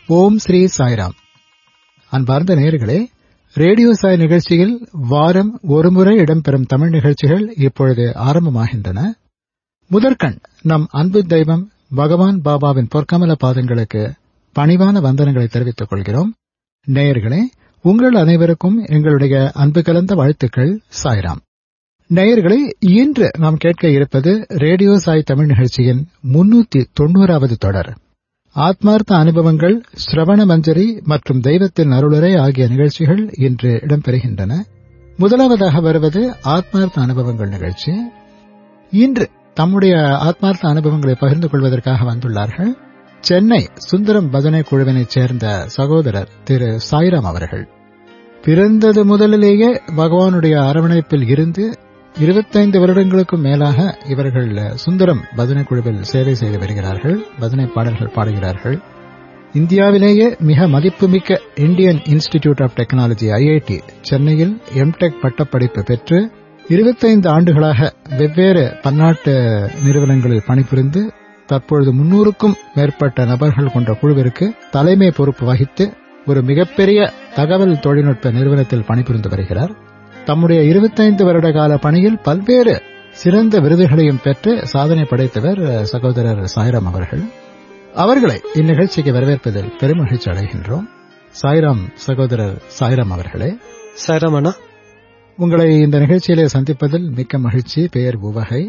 ஓம் ஸ்ரீ சாய்ராம். அன்பார்ந்த நேயர்களே, ரேடியோ சாய் நிகழ்ச்சியில் வாரம் ஒருமுறை இடம்பெறும் தமிழ் நிகழ்ச்சிகள் இப்பொழுது ஆரம்பமாகின்றன. முதற்கண் நம் அன்பு தெய்வம் பகவான் பாபாவின் பொற்கமல பாதங்களுக்கு பணிவான வந்தனங்களை தெரிவித்துக் கொள்கிறோம். நேயர்களே, உங்கள் அனைவருக்கும் எங்களுடைய அன்பு கலந்த வாழ்த்துக்கள். சாய்ராம். நேயர்களே, இன்று நாம் கேட்க இருப்பது ரேடியோ சாய் தமிழ் நிகழ்ச்சியின் 390வது தொடர். ஆத்மார்த்த அனுபவங்கள், ஸ்ரவண மஞ்சரி மற்றும் தெய்வத்தின் அருளுரை ஆகிய நிகழ்ச்சிகள் இன்று இடம்பெறுகின்றன. முதலாவதாக வருவது ஆத்மார்த்த அனுபவங்கள் நிகழ்ச்சி. இன்று தம்முடைய ஆத்மார்த்த அனுபவங்களை பகிர்ந்து கொள்வதற்காக வந்துள்ளார்கள் சென்னை சுந்தரம் பஜனை குழுவினைச் சேர்ந்த சகோதரர் திரு சாய்ராம் அவர்கள். பிறந்தது முதலிலேயே பகவானுடைய அரவணைப்பில் இருந்து 25 வருடங்களுக்கும் மேலாக இவர்கள் சுந்தரம் பஜனை குழுவில் சேவை செய்து வருகிறார்கள். பஜனை பாடல்கள் பாடுகிறார்கள். இந்தியாவிலேயே மிக மதிப்புமிக்க Indian institute of technology IIT சென்னையில் எம்டெக் பட்டப்படிப்பு பெற்று 25 ஆண்டுகளாக வெவ்வேறு பன்னாட்டு நிறுவனங்களில் பணிபுரிந்து தற்பொழுது 300க்கும் மேற்பட்ட நபர்கள் கொண்ட குழுவிற்கு தலைமை பொறுப்பு வகித்து ஒரு மிகப்பெரிய தகவல் தொழில்நுட்ப நிறுவனத்தில் பணிபுரிந்து வருகிறார். தம்முடைய 25 வருட கால பணியில் பல்வேறு சிறந்த விருதுகளையும் பெற்று சாதனை படைத்தவர் சகோதரர் சாய்ராம் அவர்கள். அவர்களை இந்நிகழ்ச்சிக்கு வரவேற்பதில் பெருமகிழ்ச்சி அடைகின்றோம். சாய்ராம் சகோதரர் சாய்ராம் அவர்களே. சாய்ராம் அண்ணா, உங்களை இந்த நிகழ்ச்சியிலே சந்திப்பதில் மிக்க மகிழ்ச்சி, பேர் உவகை.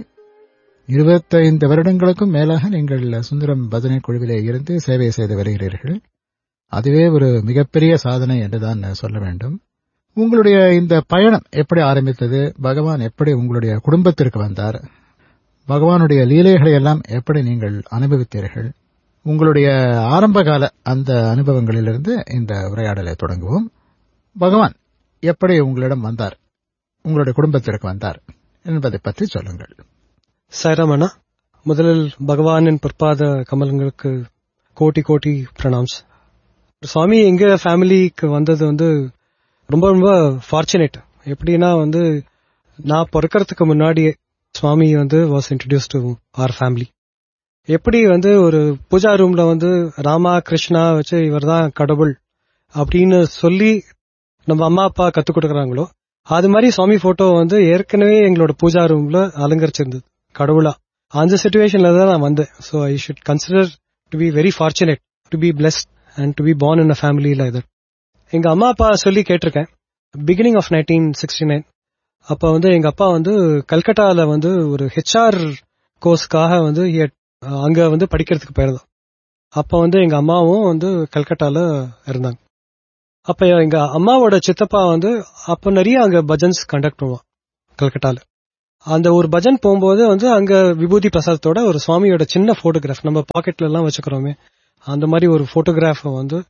25 வருடங்களுக்கும் மேலாக நீங்கள் சுந்தரம் பஜனை குழுவிலே இருந்து சேவை செய்து வருகிறீர்கள். அதுவே ஒரு மிகப்பெரிய சாதனை என்றுதான் சொல்ல வேண்டும். உங்களுடைய இந்த பயணம் எப்படி ஆரம்பித்தது? பகவான் எப்படி உங்களுடைய குடும்பத்திற்கு வந்தார்? பகவானுடைய லீலைகளை எல்லாம் எப்படி நீங்கள் அனுபவித்தீர்கள்? உங்களுடைய ஆரம்பகால அந்த அனுபவங்களிலிருந்து இந்த உரையாடலை தொடங்குவோம். பகவான் எப்படி உங்களிடம் வந்தார், உங்களுடைய குடும்பத்திற்கு வந்தார் என்பதை பற்றி சொல்லுங்கள். சாய்ராம் அண்ணா, முதலில் பகவானின் பொற்பாத கமலங்களுக்கு கோட்டி கோட்டி பிரணாம்ஸ். சுவாமி எங்க ஃபேமிலிக்கு வந்தது ரொம்ப ரொம்ப ஃபார்ச்சுனேட். எப்படின்னா நான் பிறக்கிறதுக்கு முன்னாடியே சுவாமி was introduce to R family. எப்படி ஒரு பூஜா ரூம்ல ராமா கிருஷ்ணா வச்சு இவர் தான் கடவுள் அப்படின்னு சொல்லி நம்ம அம்மா அப்பா கத்துக் கொடுக்கறாங்களோ, அது மாதிரி சுவாமி போட்டோ ஏற்கனவே எங்களோட பூஜா ரூம்ல அலங்கரிச்சிருந்தது கடவுளா. அந்த சிச்சுவேஷன்ல தான் நான் வந்தேன். So I should consider to be very fortunate to be blessed and to be born in a family like that. எங்க அம்மா அப்பா சொல்லி கேட்டிருக்கேன். பிகினிங் ஆஃப் 1969 அப்ப எங்க அப்பா கல்கட்டால ஒரு HR கோர்ஸ்க்காக அங்க படிக்கிறதுக்கு போயிருந்தோம். அப்ப எங்க அம்மாவும் கல்கட்டால இருந்தாங்க. அப்ப எங்க அம்மாவோட சித்தப்பா அப்ப நிறைய அங்க பஜன்ஸ் கண்டக்ட் பண்ணுவான் கல்கட்டால. அந்த ஒரு பஜன் போகும்போது அங்க விபூதி பிரசாதத்தோட ஒரு சுவாமியோட சின்ன போட்டோகிராஃப், நம்ம பாக்கெட்ல எல்லாம் வச்சுக்கிறோமே அந்த மாதிரி ஒரு போட்டோகிராஃப்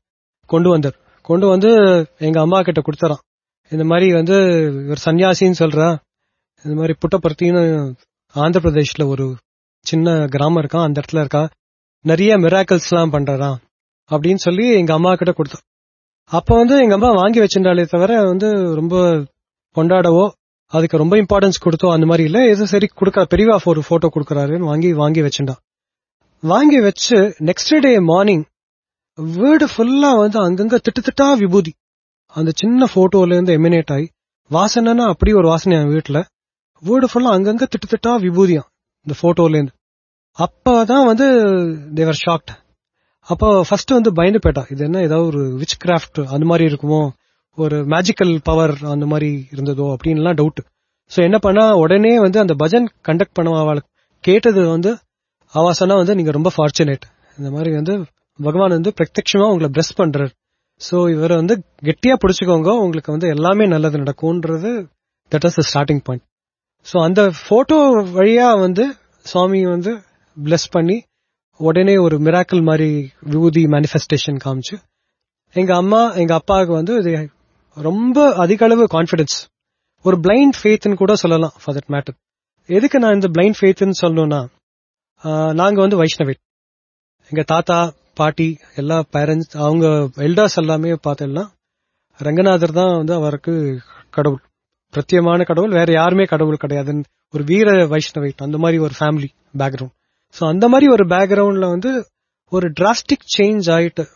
கொண்டு வந்து எங்க அம்மா கிட்ட கொடுத்தறான். இந்த மாதிரி ஒரு சன்னியாசின்னு சொல்றா, இந்த மாதிரி புட்டபர்த்தின்னு ஆந்திர பிரதேஷ்ல ஒரு சின்ன கிராமம் இருக்கான், அந்த இடத்துல இருக்கா, நிறைய மிராக்கிள்ஸ் எல்லாம் பண்றான் அப்படின்னு சொல்லி எங்க அம்மா கிட்ட கொடுத்தோம். அப்ப எங்க அம்மா வாங்கி வச்சிருந்தாலே தவிர ரொம்ப கொண்டாடவோ அதுக்கு ரொம்ப இம்பார்ட்டன்ஸ் கொடுத்தோ அந்த மாதிரி இல்ல. எது சரி கொடுக்க பெரியவா ஒரு போட்டோ கொடுக்கறாருன்னு வாங்கி வச்சுட்டான். வாங்கி வச்சு நெக்ஸ்ட் டே மார்னிங் வீடு ஃபுல்லா அங்கங்க திட்டுத்திட்டா விபூதி அந்த சின்ன போட்டோல இருந்து எமினேட் ஆகி வாசனைன்னா அப்படி ஒரு வாசனை என் வீட்டுல. வீடு ஃபுல்லா அங்கங்க திட்டுத்திட்டா விபூதியா இந்த போட்டோல இருந்து. அப்பதான் தேவர் ஷாக்ட். அப்போ ஃபர்ஸ்ட் பயந்து போயிட்டா, இது என்ன ஏதாவது ஒரு விச் கிராஃப்ட் அந்த மாதிரி இருக்குமோ, ஒரு மேஜிக்கல் பவர் அந்த மாதிரி இருந்ததோ அப்படின்லாம் டவுட். சோ என்ன பண்ணா, உடனே அந்த பஜன் கண்டக்ட் பண்ண அவளுக்கு கேட்டது அவசனா நீங்க ரொம்ப ஃபார்ச்சுனேட், இந்த மாதிரி பகவான் பிரத்யட்சமா உங்களை பிளஸ் பண்றாரு. சோ இவரை கெட்டியா பிடிச்சுக்கோங்க, உங்களுக்கு எல்லாமே நல்லது நடக்கும்ன்றது that is the starting point. So அந்த போட்டோ வழியா சுவாமி பிளஸ் பண்ணி உடனே ஒரு மிராக்கிள் மாதிரி விபூதி மேனிஃபெஸ்டேஷன் காமிச்சு எங்க அம்மா எங்க அப்பாவுக்கு இது ரொம்ப அதிக அளவு கான்பிடன்ஸ், ஒரு பிளைண்ட் ஃபெய்த்னு கூட சொல்லலாம் ஃபார் தட் மேட்டர். எதுக்கு நான் இந்த பிளைண்ட் ஃபெய்த்னு சொல்லணும்னா, நாங்க வைஷ்ணவே, எங்க தாத்தா பாட்டி எல்லா பேரண்ட்ஸ் அவங்க எல்டர்ஸ் எல்லாமே பார்த்தேன்னா ரங்கநாதர் தான் அவருக்கு கடவுள், பிரத்யமான கடவுள், வேற யாருமே கடவுள் கிடையாதுன்னு ஒரு வீர வைஷ்ணவைட் அந்த மாதிரி ஒரு ஃபேமிலி பேக்ரவுண்ட். சோ அந்த மாதிரி ஒரு பேக்ரவுண்ட்ல ஒரு டிராஸ்டிக் சேஞ்ச் ஆயிட்டு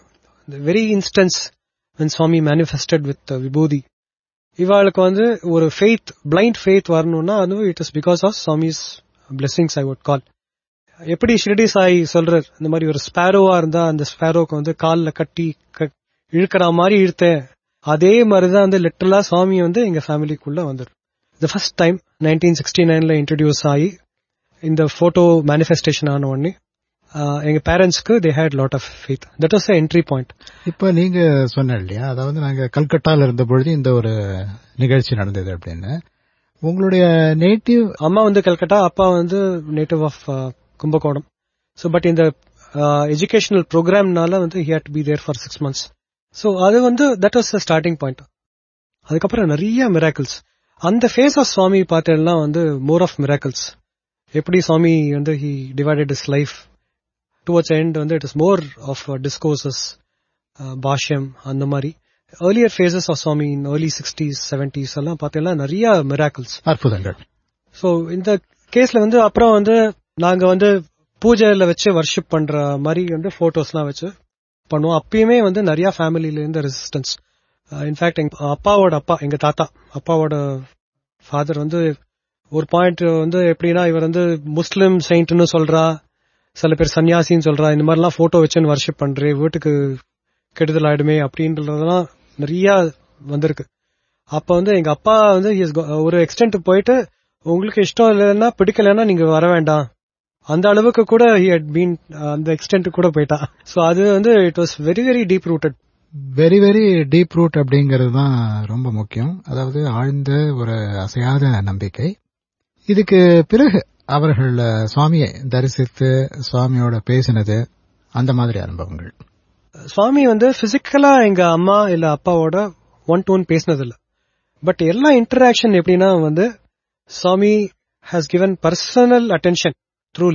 very instance when Swami manifested with Vibhuti. இவாளுக்கு வந்து ஒரு ஃபெய்த், பிளைண்ட் ஃபெய்த் வரணும்னா அது it is because of Swami's blessings I would call. எப்படி ஷிரடி சாய் சொல்றார், இந்த மாதிரி ஒரு ஸ்பேரோவா இருந்தா அந்த ஸ்பேரோக்கு வந்து கால்ல கட்டி இழுக்கிற மாதிரி இழுத்தேன், அதே மாதிரிதான் வந்து லிட்டரலா சுவாமி வந்து எங்க ஃபேமிலிக்குள்ள வந்துரு. தி ஃபர்ஸ்ட் டைம் 1969 இன்ட்ரோடியூஸ் ஆகி இந்த போட்டோ மேனிஃபெஸ்டேஷன் ஆன உடனே எங்க பேரண்ட்ஸ்க்கு they had lot of faith. That was entry point. இப்ப நீங்க சொன்ன இல்லையா, அதாவது நாங்க கல்கட்டால இருந்த பொழுது இந்த ஒரு நிகழ்ச்சி நடந்தது அப்படின்னு. உங்களுடைய நேட்டிவ்? அம்மா வந்து கல்கட்டா, அப்பா வந்து native of Kumbakonam. So but இந்த எஜுகேஷனல் ப்ரோக்ராம்னால வந்து he had to be there for 6 months. So அது வந்து that was the starting point. அதுக்கப்புறம் நிறைய மிராக்கிள்ஸ். அந்த ஃபேஸ் ஆஃப் சுவாமி பார்த்தேன்னா வந்து மோர் ஆஃப் மிராக்கிள்ஸ். எப்படி சுவாமி வந்து he divided his life towards end வந்து it is more of discourses, பாஷ்யம் அந்த மாதிரி. earlier phases of Swami in early 60s 70s எல்லாம் பார்த்தேன்னா நிறைய மிராக்கிள்ஸ், அற்புதங்கள். ஸோ இந்த கேஸ்ல வந்து அப்புறம் வந்து நாங்க வந்து பூஜையில வச்சு வர்ஷிப் பண்ற மாதிரி வந்து போட்டோஸ்லாம் வச்சு பண்ணுவோம். அப்பயுமே வந்து நிறைய ஃபேமிலியில இருந்து ரெசிஸ்டன்ஸ். இன்ஃபேக்ட் எங்க அப்பாவோட அப்பா, எங்க தாத்தா அப்பாவோட ஃபாதர் வந்து ஒரு பாயிண்ட் வந்து எப்படின்னா, இவர் வந்து முஸ்லிம் செயின்ட்னு சொல்றா, சில பேர் சன்னியாசின்னு சொல்றா, இந்த மாதிரிலாம் போட்டோ வச்சுன்னு வர்ஷிப் பண்றேன், வீட்டுக்கு கெடுதல் ஆயிடுமே அப்படின்றதெல்லாம் நிறைய வந்திருக்கு. அப்ப வந்து எங்க அப்பா வந்து ஒரு எக்ஸ்டென்ட் போயிட்டு, உங்களுக்கு இஷ்டம் இல்லைன்னா பிடிக்கலன்னா நீங்க வர வேண்டாம், அந்த அளவுக்கு கூட அந்த எக்ஸ்டென்ட் கூட போயிட்டா. சோ அது வந்து it was very very deep rooted. Very very deep root அப்படிங்கிறது தான் ரொம்ப முக்கியம். அதாவது ஆழ்ந்த ஒரு அசையாத நம்பிக்கை. இதுக்கு பிறகு அவர்கள் சுவாமியை தரிசித்து சுவாமியோட பேசினது, அந்த மாதிரி அனுபவங்கள். சுவாமி வந்து பிசிக்கலா எங்க அம்மா இல்ல அப்பாவோட ஒன் டு ஒன் பேசினது இல்ல. பட் எல்லா இன்டராக்ஷன் எப்படின்னா வந்து சுவாமி has given personal attention through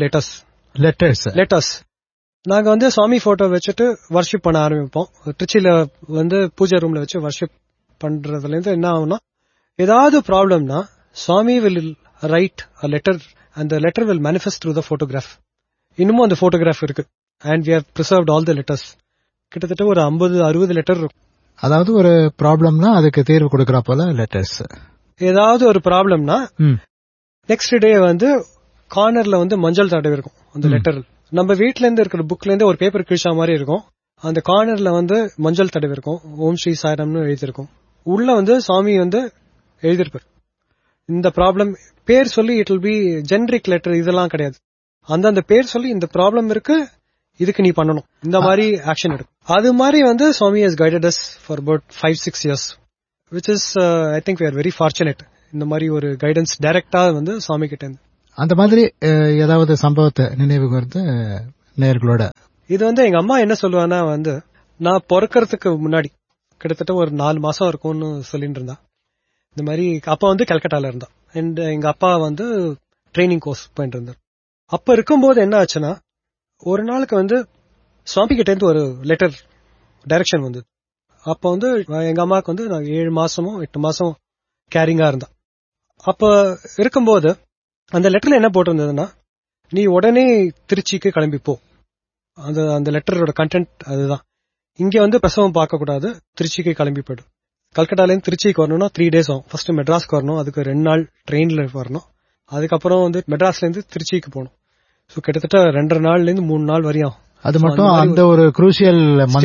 letters. நாங்க வந்து சுவாமி போட்டோ வச்சுட்டு வர்ஷிப் பண்ண ஆரம்பிப்போம். திருச்சியில வந்து பூஜை ரூம்ல வச்சு வர்ஷிப் பண்றதுல இருந்து என்ன ஆகும்னா, ஏதாவது ப்ராப்ளம்னா சுவாமி will write a letter and the letter will manifest through the photograph. இன்னமும் அந்த போட்டோகிராஃப் இருக்கு. and we have preserved all the letters. கிட்டத்தட்ட ஒரு 50-60 லெட்டர் இருக்கும். அதாவது ஒரு ப்ராப்ளம்னா அதுக்கு தீர்வு கொடுக்கற போல லெட்டர்ஸ். ஏதாவது ஒரு ப்ராப்ளம்னா நெக்ஸ்ட் டே வந்து கார்னர்ல வந்து மஞ்சள் தடவை இருக்கும் அந்த லெட்டர். நம்ம வீட்ல இருந்து இருக்கிற புக்ல இருந்து ஒரு பேப்பர் கிழிச்சா மாதிரி இருக்கும். அந்த கார்னர்ல வந்து மஞ்சள் தடவை இருக்கும், ஓம் ஸ்ரீ சாய்ராம்னு எழுதியிருக்கும். உள்ள வந்து சுவாமி வந்து எழுதியிருப்பார் இந்த ப்ராப்ளம் பேர் சொல்லி. It will be generic letter, இதெல்லாம் கிடையாது. அந்த பேர் சொல்லி இந்த ப்ராப்ளம் இருக்கு, இதுக்கு நீ பண்ணணும், இந்த மாதிரி ஆக்ஷன் எடுக்கும். அது மாதிரி வந்து சுவாமி has guided as for about 5-6 years, which is I think we are very fortunate. இந்த மாதிரி ஒரு கைடன்ஸ் டைரக்டா வந்து சுவாமி கிட்ட இருந்து. அந்த மாதிரி ஏதாவது சம்பவத்தை நினைவு கூர்ந்து நேயர்களோட. இது வந்து எங்க அம்மா என்ன சொல்லுவானா வந்து, நான் பிறக்கிறதுக்கு முன்னாடி கிட்டத்தட்ட ஒரு 4 மாசம் இருக்கும்னு சொல்லிட்டு இருந்தா. இந்த மாதிரி அப்பா வந்து கல்கட்டால இருந்தா. அண்ட் எங்க அப்பா வந்து ட்ரைனிங் கோர்ஸ் போயிட்டு இருந்தார். அப்ப இருக்கும்போது என்ன ஆச்சுன்னா, ஒரு நாளுக்கு வந்து சுவாமி கிட்ட இருந்து ஒரு லெட்டர் டைரக்ஷன் வந்தது. அப்ப வந்து எங்க அம்மாவுக்கு வந்து நான் 7 மாசமோ 8 மாசம் கேரிங்கா இருந்தா. அப்ப இருக்கும்போது அந்த லெட்டர்ல என்ன போட்டிருந்ததுன்னா, நீ உடனே திருச்சிக்கு கிளம்பி போ. அந்த லெட்டரோட கண்டென்ட் அதுதான். இங்க வந்து பிரசவம் பார்க்க கூடாது, திருச்சிக்கு கிளம்பி போயிடும். கல்கட்டால இருந்து திருச்சிக்கு வரணும்னா 3 days ஆகும். ஃபர்ஸ்ட் மெட்ராஸ்க்கு வரணும், அதுக்கு 2 நாள் ட்ரெயின்ல வரணும். அதுக்கப்புறம் வந்து மெட்ராஸ்ல இருந்து திருச்சிக்கு போகணும். சோ கிட்டத்தட்ட 2.5 நாள்ல இருந்து 3 நாள் வரையும். அது மட்டும் அந்த ஒரு குரூஷியல்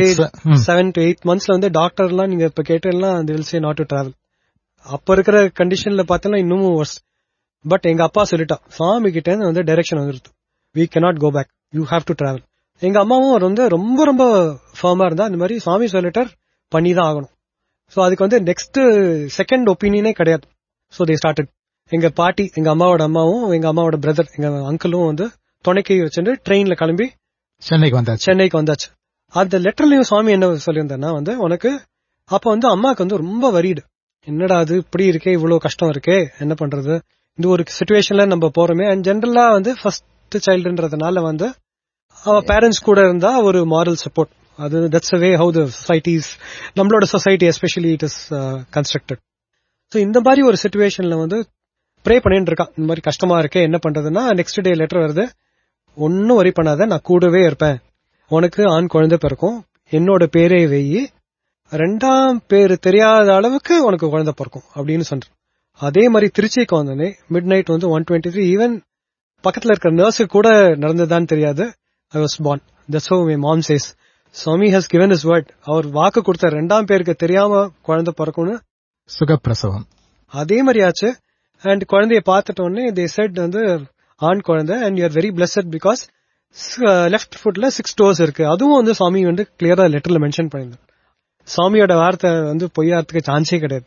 7 to 8 months வந்து டாக்டர் எல்லாம் நீங்க இப்ப கேட்டெல்லாம் they will say not to travel. அப்ப இருக்கிற கண்டிஷன்ல பார்த்தா இன்னமும் worse. பட் எங்க அப்பா சொல்லிட்டா, சுவாமி கிட்ட இருந்து வந்து டைரக்ஷன் வந்துருது, we cannot go back, you have to travel. எங்க அம்மாவும் வந்து ரொம்ப ரொம்ப ஃபர்மா இருந்தா, இந்த மாதிரி சுவாமி சொல்லிட்டார் பண்ணிதான் ஆகணும். சோ அதுக்கு வந்து நெக்ஸ்ட் செகண்ட் ஒப்பீனியனே கிடையாது. So they started. எங்க பாட்டி, எங்க அம்மாவோட அம்மாவும் எங்க அம்மாவோட பிரதர், எங்க அங்கிளும் வந்து துணைக்கை வச்சுட்டு ட்ரெயின்ல கிளம்பி சென்னைக்கு வந்தாச்சு. அந்த லெட்டர்லயும் சுவாமி என்ன சொல்லியிருந்தேன்னா வந்து, உனக்கு அப்ப வந்து அம்மாவுக்கு வந்து ரொம்ப வரீடு, என்னடா அது இப்படி இருக்கே, இவ்வளவு கஷ்டம் இருக்கே, என்ன பண்றது, இந்த ஒரு சிச்சுவேஷன்ல நம்ம போறோமே. அண்ட் ஜென்ரலா வந்து ஃபர்ஸ்ட் சைல்டுன்றதுனால வந்து அவ பேரண்ட்ஸ் கூட இருந்தா ஒரு மாரல் சப்போர்ட். அது that's a way how the societies, நம்மளோட society especially it is constructed. So இந்த மாதிரி ஒரு சிச்சுவேஷன்ல வந்து ப்ரே பண்ணிட்டு இருக்கா, இந்த மாதிரி கஷ்டமா இருக்கே என்ன பண்றதுன்னா, நெக்ஸ்ட் டே லெட்டர் வருது, ஒன்னும் வரி பண்ணாத, நான் கூடவே இருப்பேன், உனக்கு ஆண் குழந்தை பிறக்கும், என்னோட பேரே வெயி, 2ஆம் பேரு தெரியாத அளவுக்கு உனக்கு குழந்தை பிறக்கும் அப்படின்னு சொன்னார். அதே மாதிரி திருச்சிக்கு வந்தோடனே மிட் நைட் 1:23 ஈவன் பக்கத்துல இருக்கிற நர்ஸு கூட நடந்ததான்னு தெரியாது. I was born. That's how my mom says. Swami has given his word. அவர் வாக்கு கொடுத்த 2ஆம் பேருக்கு தெரியாம குழந்தை பிறக்கும்னு. சுகப்பிரசவம் அதே மாதிரி ஆச்சு. அண்ட் குழந்தைய பார்த்துட்ட உடனே they said ஆண் குழந்தை and you are very blessed because left ஃபுட்ல 6 toes இருக்கு. அதுவும் சுவாமி கிளியரா லெட்டர்ல மென்ஷன் பண்ணிருந்தார். சுவாமியோட வார்த்தை பொய்யாறதுக்கு சான்ஸே கிடையாது.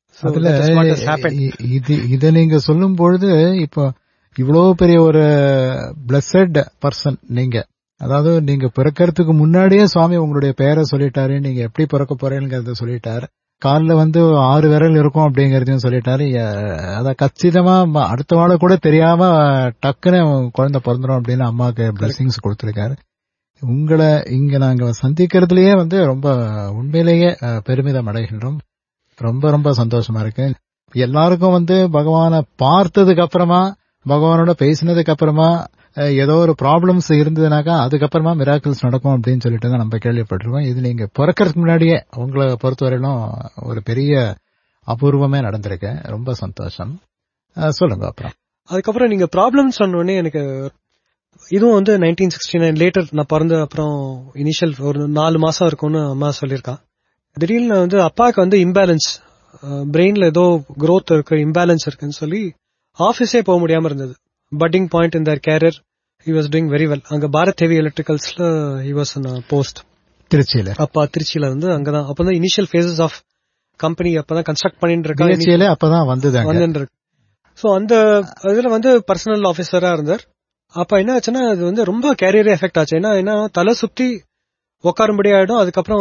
இத நீங்க சொல்லும் பொழுது இப்போ இவ்வளவு பெரிய ஒரு பிளஸட் பர்சன் நீங்க, அதாவது நீங்க பிறக்கிறதுக்கு முன்னாடியே சுவாமி உங்களுடைய பெயரை சொல்லிட்டாரு, நீங்க எப்படி பிறக்க போறீங்கிறத சொல்லிட்டாரு, காலில் 6 விரல் இருக்கும் அப்படிங்கறதையும் சொல்லிட்டாரு. அத கச்சிதமா அடுத்த வாழ கூட தெரியாம டக்குன்னு குழந்தை பிறந்துடும் அப்படின்னு அம்மாவுக்கு பிளஸிங்ஸ் கொடுத்திருக்காரு. உங்களை இங்க நாங்க சந்திக்கிறதுலயே ரொம்ப உண்மையிலேயே பெருமிதம் அடைகின்றோம். ரொம்ப ரொம்ப சந்தோஷமா இருக்கு. எல்லாருக்கும் பகவானை பார்த்ததுக்கு அப்புறமா, பகவானோட பேசினதுக்கு அப்புறமா ஏதோ ஒரு ப்ராப்ளம்ஸ் இருந்ததுனாக்கா அதுக்கப்புறமா மிராக்கிள்ஸ் நடக்கும் அப்படின்னு சொல்லிட்டு தான் நம்ம கேள்விப்பட்டிருக்கோம். இது நீங்க பிறக்கிறதுக்கு முன்னாடியே உங்களை பொறுத்தவரையிலும் ஒரு பெரிய அபூர்வமே நடந்திருக்கு. ரொம்ப சந்தோஷம். சொல்லுங்க. அப்புறம் அதுக்கப்புறம் நீங்க ப்ராப்ளம் சொன்னோடனே எனக்கு இதுவும் 1969 லேட்டர் நான் பிறந்த அப்புறம் இனிஷியல் ஒரு 4 மாசம் இருக்கும்னு அம்மா சொல்லியிருக்கான். திடீர்னு அப்பாவுக்கு இம்பேலன்ஸ், பிரெயின்ல ஏதோ growth இருக்கு, இம்பேலன்ஸ் இருக்குன்னு சொல்லி ஆபீஸே போக முடியாம இருந்தது. Padding point in Dhar carrier. he was doing very well. அங்க Bharat heavy எலக்ட்ரிக்கல்ஸ்ல he was on a post. திருச்சியில. அப்பா திருச்சியில அங்கதான் அப்பதான் இனிஷியல் ஃபேசஸ் ஆஃப் கம்பெனி அப்பதான் கன்ஸ்ட்ரக்ட் பண்ணிட்டு இருக்காங்க. அப்பதான் வந்துட்டு. சோ அந்த இதுல பர்சனல் ஆபீசரா இருந்தார். அப்ப என்ன ஆச்சுன்னா அது ரொம்ப கேரியரே எஃபெக்ட் ஆச்சு. ஏன்னா தலை சுத்தி உட்காரும்படி ஆயிடும். அதுக்கப்புறம்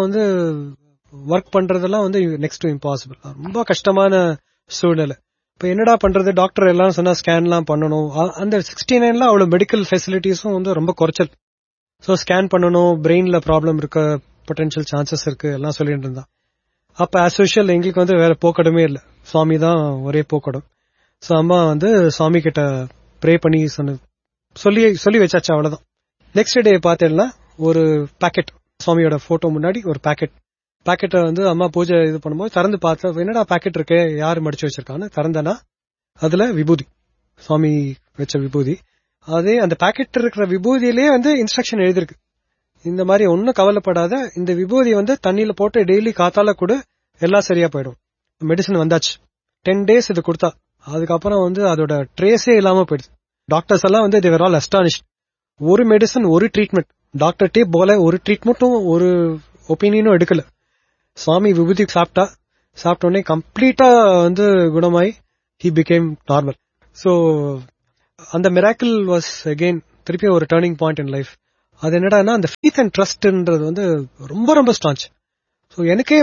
ஒர்க் பண்றதெல்லாம் நெக்ஸ்ட் டு இம்பாசிபிள். ரொம்ப கஷ்டமான சூழ்நிலை. இப்ப என்னடா பண்றது, டாக்டர் எல்லாம் சொன்னா ஸ்கேன் எல்லாம் பண்ணணும். அந்த 69ல அவ்வளவு மெடிக்கல் ஃபெசிலிட்டிஸும் ரொம்ப குறைச்சல். சோ ஸ்கேன் பண்ணணும், பிரெயின்ல ப்ராப்ளம் இருக்க பொட்டன்ஷியல் சான்சஸ் இருக்கு எல்லாம் சொல்லிட்டு இருந்தா. அப்ப ஆஸ் யூஷுவல் எங்களுக்கு வேற போக்கடமே இல்ல, சுவாமி தான் ஒரே போக்கடம். சோ அம்மா சுவாமி கிட்ட ப்ரே பண்ணி சொல்லி வச்சாச்சு, அவ்வளவுதான். நெக்ஸ்ட் டே பார்த்தேன்னா ஒரு பாக்கெட், சுவாமியோட போட்டோ முன்னாடி ஒரு பாக்கெட்டை அம்மா பூஜை இது பண்ணும்போது திறந்து பார்த்தா என்னடா பாக்கெட் இருக்கு, யாரு மடிச்சு வச்சிருக்கான்னு திறந்தனா அதுல விபூதி, சுவாமி வச்ச விபூதி. அதே அந்த பாக்கெட் இருக்கிற விபூதியிலே இன்ஸ்ட்ரக்ஷன் எழுதிருக்கு, இந்த மாதிரி ஒன்னும் கவலைப்படாத, இந்த விபூதி தண்ணியில போட்டு டெய்லி காத்தால கூட எல்லாம் சரியா போயிடும். மெடிசன் வந்தாச்சு. 10 days இது கொடுத்தா அதுக்கப்புறம் அதோட ட்ரேஸே இல்லாம போயிடுது. டாக்டர்ஸ் எல்லாம் they were all astonished. ஒரு மெடிசன், ஒரு ட்ரீட்மெண்ட், டாக்டர் டே போல ஒரு ட்ரீட்மெண்ட்டும் ஒரு ஒப்பீனியனும் எடுக்கல. சுவாமி விபூதி சாப்பிட்டோடனே கம்ப்ளீட்டா குணமாயி he became normal. So அந்த மிராக்கிள் வாஸ் அகெயின் திருப்பி ஒரு டர்னிங் பாயிண்ட் இன் லைஃப். அது என்னடான்னா அந்த ஃபெய்த் அண்ட் ட்ரஸ்ட்ன்றது ரொம்ப ரொம்ப ஸ்ட்ராங். ஸோ எனக்கே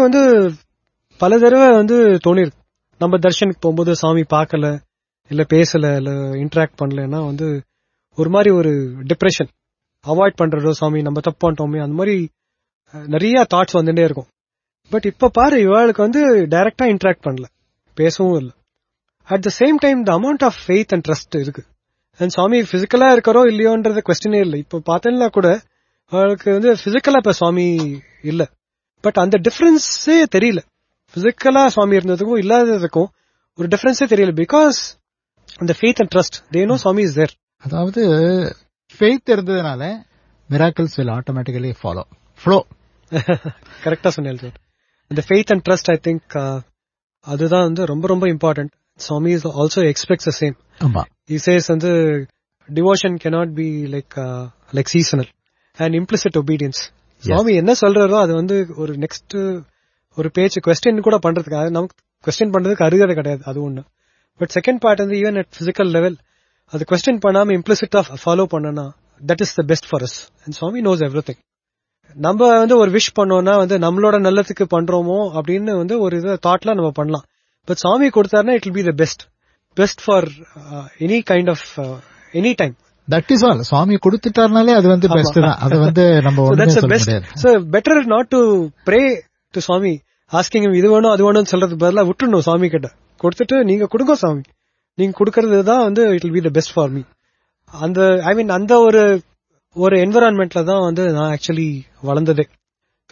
பல தடவை தோணிருக்கு, நம்ம தர்ஷனுக்கு போகும்போது சாமி பார்க்கல, இல்ல பேசல, இல்ல இன்டராக்ட் பண்ணலன்னா ஒரு மாதிரி ஒரு டிப்ரெஷன், அவாய்ட் பண்றதோ, சாமி நம்ம தப்பு பண்ணிட்டோமே, அந்த மாதிரி நிறைய தாட்ஸ் வந்துட்டே இருக்கும். பட் இப்ப பாரு, இவாளுக்கு டைரக்டா இன்டராக்ட் பண்ணல, பேசவும் இல்லை. At the same time the amount of faith and trust இருக்கு. அண்ட் சுவாமி பிசிக்கலா இருக்கிறோ இல்லையோன்றது கொஸ்டினே இல்லை. இப்ப பார்த்தேன்னா கூட அவளுக்கு பிசிக்கலா இப்ப சுவாமி இல்ல, பட் அந்த டிஃபரன்ஸே தெரியல. பிசிக்கலா சுவாமி இருந்ததுக்கும் இல்லாததுக்கும் ஒரு டிஃபரன்ஸே தெரியல. பிகாஸ் அந்த faith and trust, they know Swami is there. அதாவது ஃபெய்த் இருந்ததுனால மிராக்கிள்ஸ் வில் ஆட்டோமேட்டிக்கலி ஃப்ளோ. கரெக்டா சொன்னேன் சார். அந்த faith and trust I think அதுதான் ரொம்ப ரொம்ப important. Swami also expects the same. He says devotion cannot be like seasonal and implicit obedience. Swami என்ன சொல்றாரோ அது ஒரு நெக்ஸ்ட் ஒரு பேஜ் கொஸ்டின் கூட பண்றதுக்கு, நமக்கு கொஸ்டின் பண்றதுக்கு அருகதை கிடையாது, அது ஒண்ணு. But second part even at physical level அது கொஸ்டின் பண்ணாம இம்ப்ளிசிட்டா ஃபாலோ பண்ணனா that is the best for us. and Swami knows everything. நம்ம ஒரு விஷ் பண்ணோம்னா நம்மளோட நல்லதுக்கு பண்றோமோ அப்படின்னு ஒரு இது தாட்ல நம்ம பண்ணலாம். பட் சுவாமி கொடுத்தாருன்னா it will be the best for any kind of any time. That is all. சுவாமி கொடுத்துட்டாருனாலே அது பெஸ்ட் தான். அது நம்ம ஒண்ணுமே சொல்ல முடியாது. So better not to pray to Swami asking இது வேணும் அது வேணும்னு சொல்றதுக்கு பதிலா விட்டுணும் சுவாமி கிட்ட கொடுத்துட்டு, நீங்க கொடுங்க சுவாமி, நீங்க கொடுக்கறது தான் it will be the best for me. அந்த ஐ மீன் அந்த ஒரு என்விரான்மெண்ட்ல தான் நான் actually வளர்ந்ததே.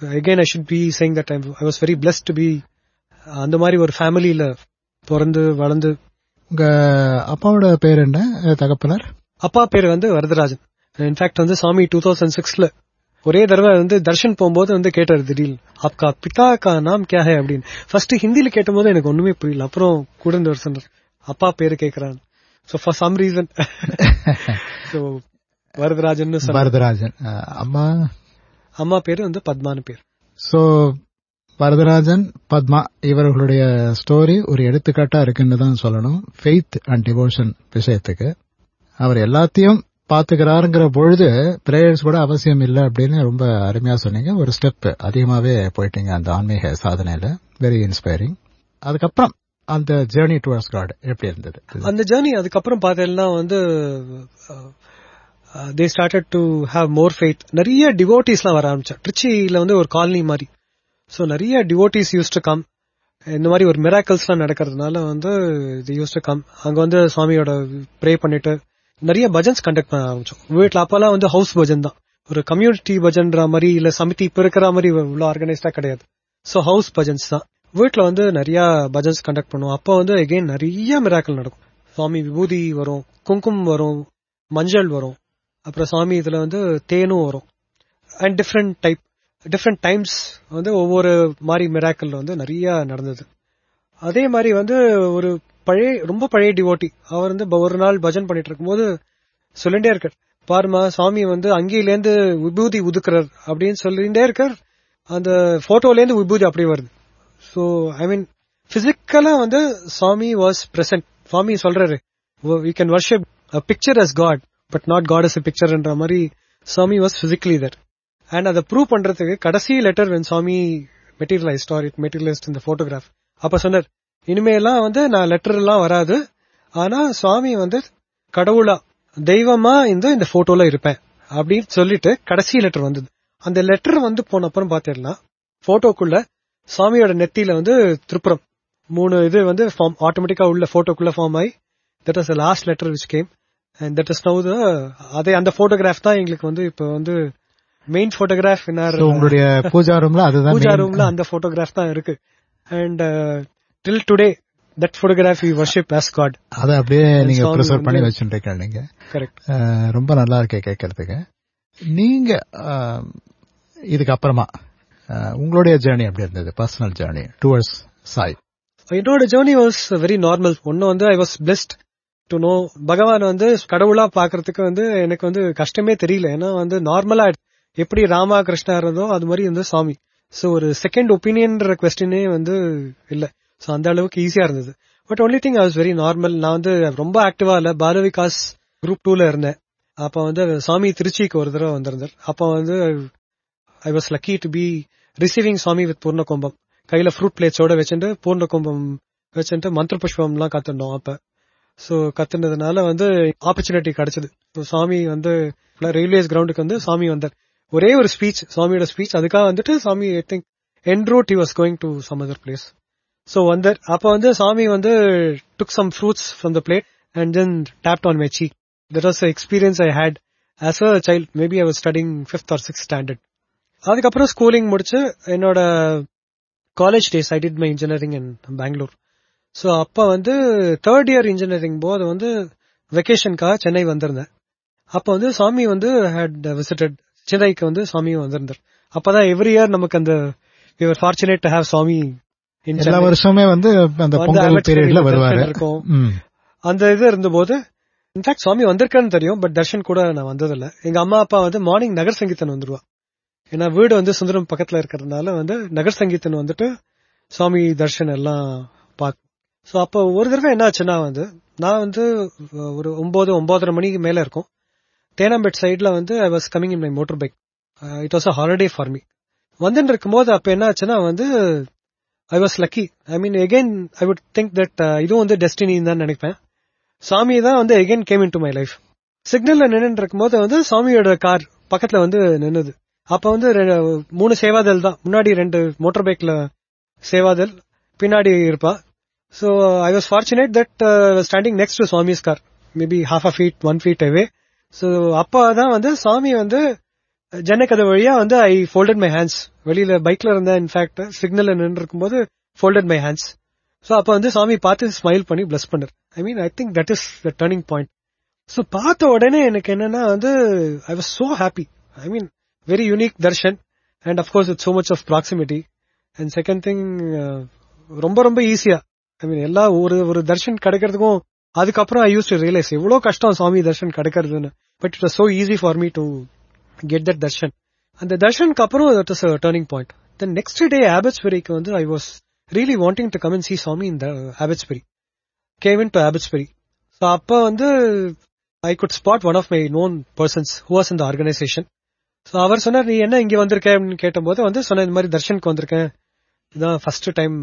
Again I should be saying that I was very blessed to be அந்த மாதிரி ஒரு ஃபேமிலியில பிறந்து வளர்ந்து. உங்க அப்பாவோட பேர் என்ன, தகப்பனார்? அப்பா பேர் வரதராஜன். இன்ஃபேக்ட் சுவாமி 2006ல ஒரே தடவை தர்ஷன் போகும்போது கேட்டாரு திடீர், ஆப்கா பிதா கா நாம் கியா ஹை அப்படின்னு. ஃபர்ஸ்ட் ஹிந்தியில கேட்டும் போது எனக்கு ஒண்ணுமே புரியல. அப்புறம் கூட இந்த வருஷம் அப்பா பேரு கேட்கறான். So for some reason so Varadarajan. Varadarajan. அம்மா பேரு பத்மானு பேர். சோ வரதராஜன், பத்மா இவர்களுடைய ஸ்டோரி ஒரு எடுத்துக்காட்டா இருக்குன்னு தான் சொல்லணும் ஃபெய்த் அண்ட் டிவோஷன் விஷயத்துக்கு. அவர் எல்லாத்தையும் பாத்துக்கிறாருங்கிற பொழுது பிரேயர்ஸ் கூட அவசியம் இல்லை அப்படின்னு ரொம்ப அருமையா சொன்னீங்க. ஒரு ஸ்டெப் அதிகமாவே போயிட்டீங்க அந்த ஆன்மீக சாதனையில. Very inspiring. அதுக்கப்புறம் அந்த ஜேர்னி டுவர்ட்ஸ் காட் எப்படி இருந்தது? அந்த ஜேர்னி அதுக்கப்புறம் பார்த்தீங்கன்னா they started to have more faith. நிறைய டிவோட்டிஸ்லாம் வர ஆரம்பிச்சா. ட்ரிச்சியில ஒரு காலனி மாதிரி. சோ நிறைய டிவோட்டிஸ் யூஸ் டு கம். இந்த மாதிரி ஒரு மிராக்கிள்ஸ்லாம் நடக்கிறதுனால they used to come. அங்க சுவாமியோட ப்ரே பண்ணிட்டு நிறைய பஜன்ஸ் கண்டக்ட் பண்ண ஆரம்பிச்சோம் வீட்டுல. அப்பெல்லாம் ஹவுஸ் பஜன் தான், ஒரு கம்யூனிட்டி பஜன்ற மாதிரி இல்ல சமிதி இப்ப இருக்கிற மாதிரி உள்ள ஆர்கனைஸ்டா கிடையாது. சோ ஹவுஸ் பஜன்ஸ் தான். வீட்டுல நிறைய பஜன்ஸ் கண்டக்ட் பண்ணுவோம். அப்ப அகைன் நிறைய மிராக்கிள் நடக்கும். சுவாமி விபூதி வரும், குங்குமம் வரும், மஞ்சள் வரும், அப்புறம் சுவாமி இதுல தேனும் வரும். அண்ட் டிஃப்ரெண்ட் டைம்ஸ் ஒவ்வொரு மாதிரி மிராக்கிள் நிறைய நடந்தது. அதே மாதிரி ஒரு ரொம்ப பழைய டிவோட்டி அவர் ஒரு நாள் பஜன் பண்ணிட்டு இருக்கும்போது சொல்லிட்டே இருக்கார், பாருமா சுவாமி அங்கேயிலேருந்து விபூதி உதுக்குறார் அப்படின்னு சொல்லிட்டே இருக்கார். அந்த போட்டோலேருந்து விபூதி அப்படியே வருது. சோ ஐ மீன் பிசிக்கலா சுவாமி வாஸ் பிரசன்ட். சுவாமி சொல்றாரு, we can worship a picture as God but not God as a picture என்ற மாதிரி சுவாமி வாஸ் பிசிக்கலி there. அண்ட் அதை ப்ரூவ் பண்றதுக்கு கடைசி letter when Swami materialised R it materialised இந்த போட்டோகிராஃப் அப்ப சொன்னார், இனிமேலாம் நான் லெட்டர் எல்லாம் வராது, ஆனா சுவாமி கடவுளா தெய்வமா இந்த போட்டோல இருப்பேன் அப்படின்னு சொல்லிட்டு கடைசி லெட்டர் வந்தது. அந்த லெட்டர் போன அப்புறம் பாத்தீங்கன்னா போட்டோக்குள்ள சுவாமியோட நெத்தியில திருப்புறம் 3 இது ஃபார்ம் ஆட்டோமேட்டிக்கா உள்ள போட்டோக்குள்ள ஃபார்ம் ஆகி that was the last letter which came and that is now அதே அந்த போட்டோகிராஃப் தான் எங்களுக்கு இப்ப மெயின் போட்டோகிராஃப். உங்களுடைய பூஜா ரூம்ல அதுதான் பூஜா ரூம்ல அந்த போட்டோகிராஃப் தான் இருக்கு. And till today that photograph we worship as God. அத அப்படியே நீங்க ப்ரிசர்வ் பண்ணி வச்சிருக்கீங்க நீங்க. கரெக்ட். ரொம்ப நல்லா இருக்கு கேட்கிறதுக்கு. நீங்க இதுக்கு அப்புறமா உங்களுடைய ஜர்னி எப்படி இருந்தது? Personal journey towards Sai. என்னோட ஜர்னி வாஸ் வெரி நார்மல். ஒன்னு I was blessed to know பகவான் கடவுளா பாக்குறதுக்கு எனக்கு கஷ்டமே தெரியல. ஏன்னா நார்மலா எப்படி ராமா கிருஷ்ணா இருந்தோ அது மாதிரி சுவாமி. சோ ஒரு செகண்ட் ஒப்பீனியன்ற கொஸ்டினே இல்ல. சோ அந்த அளவுக்கு ஈஸியா இருந்தது. But only thing I was very normal. நான் ரொம்ப ஆக்டிவா இல்ல. பாலவிகாஸ் குரூப் 2ல இருந்தேன். அப்ப சுவாமி திருச்சிக்கு ஒரு தடவை வந்திருந்தார். அப்ப I was lucky to be receiving Swami with பூர்ண கும்பம். கையில ஃப்ரூட் பிளேட்ஸோட வச்சுட்டு பூர்ண கும்பம் வச்சுட்டு மந்திர புஷ்பம் எல்லாம் கத்துனோம். அப்ப சோ கத்துனதுனால ஆப்பர்ச்சுனிட்டி கிடைச்சது. சுவாமி ரயில்வேஸ் கிரவுண்டுக்கு சுவாமி வந்தார். ஒரே ஒரு ஸ்பீச், சுவாமியோட ஸ்பீச். அதுக்காக சுவாமி I think en route he was going to some other place. So வந்தார். அப்ப சுவாமி took some fruits from the plate and then tapped on my cheek. That was the experience I had as a child. Maybe I was studying 5th or 6th standard. அதுக்கப்புறம் schooling முடிச்சு என்னோட college days I did my engineering in Bangalore. So அப்ப 3rd year engineering போது வெக்கேஷனுக்காக சென்னை வந்திருந்தேன். அப்ப சுவாமி had visited சென்னைக்கு சுவாமியும் வந்திருந்தார். அப்பதான் எவ்ரி இயர் நமக்கு அந்த we were fortunate to have சுவாமி எல்லா வருஷமே அந்த பொங்கல் பீரியட்ல வருவாரு. அந்த இது இருந்தபோது இன்ஃபேக்ட் சுவாமி வந்திருக்கான்னு தெரியும், பட் தர்ஷன் கூட நான் வந்ததில்ல. எங்க அம்மா அப்பா மார்னிங் நகர் சங்கீதன் வந்துருவா. ஏன்னா வீடு சுந்தரம் பக்கத்துல இருக்கிறதுனால நகர் சங்கீதன் சுவாமி தர்ஷன் எல்லாம் பார்க்க. சோ அப்ப ஒரு தடவை என்ன ஆச்சுன்னா நான் ஒரு 9:30 மணிக்கு மேல இருக்கும். தேனாம்பேட் சைட்ல I was coming in my motor bike. It was a holiday for me. வந்துட்டு இருக்கும்போது அப்ப என்ன ஆச்சுன்னா I was lucky. I mean again I would think that இதுவும் டெஸ்டினின்னு தான் நினைப்பேன். சுவாமி தான் again game in to my life. சிக்னல்ல நின்று இருக்கும்போது சுவாமியோட கார் பக்கத்துல நின்னுது. அப்ப 3 சேவாதல் தான். முன்னாடி 2 மோட்டார் பைக்ல சேவாதல், பின்னாடி இருப்பா. So I was fortunate that I was standing next to Swami's car, maybe half a feet, 1 feet away. So அப்பதான் சுவாமி ஜன்னல் கதவு வழியா வந்து ஐ ஃபோல்டட் மை ஹேண்ட்ஸ். வெளியில பைக்ல இருந்தேன், இன்ஃபேக்ட் சிக்னல்ல நின்று இருக்கும்போது ஃபோல்டட் மை ஹேண்ட்ஸ். சோ அப்ப வந்து சாமி பார்த்து ஸ்மைல் பண்ணி பிளஸ் பண்ணார். I think that is the turning point. So பார்த்த உடனே எனக்கு என்னன்னா வந்து I was so happy. Very unique Darshan and of course with so much of proximity. And second thing ரொம்ப ரொம்ப ஈஸியா எல்லா ஒரு தர்ஷன் கிடைக்கிறதுக்கும் அதுக்கப்புறம் ஐ யூஸ் டு ரியலைஸ் எவ்வளவு கஷ்டம் சுவாமி Darshan கிடைக்கிறதுன்னு. But it was so easy for me to get that Darshan. அந்த தர்ஷனுக்கு அப்புறம் that is a turning point. The next day Abbotsburyக்கு வந்து I was really wanting to come and see Swami in the Abbotsbury. Came into Abbotsbury. So அப்ப வந்து I could spot one of my known persons who was in the organization. So அவர் சொன்னார், நீ என்ன இங்க வந்திருக்க அப்படின்னு கேட்டபோது வந்து சொன்ன, இந்த மாதிரி தர்ஷனுக்கு வந்திருக்கேன், இதான் ஃபர்ஸ்ட் டைம்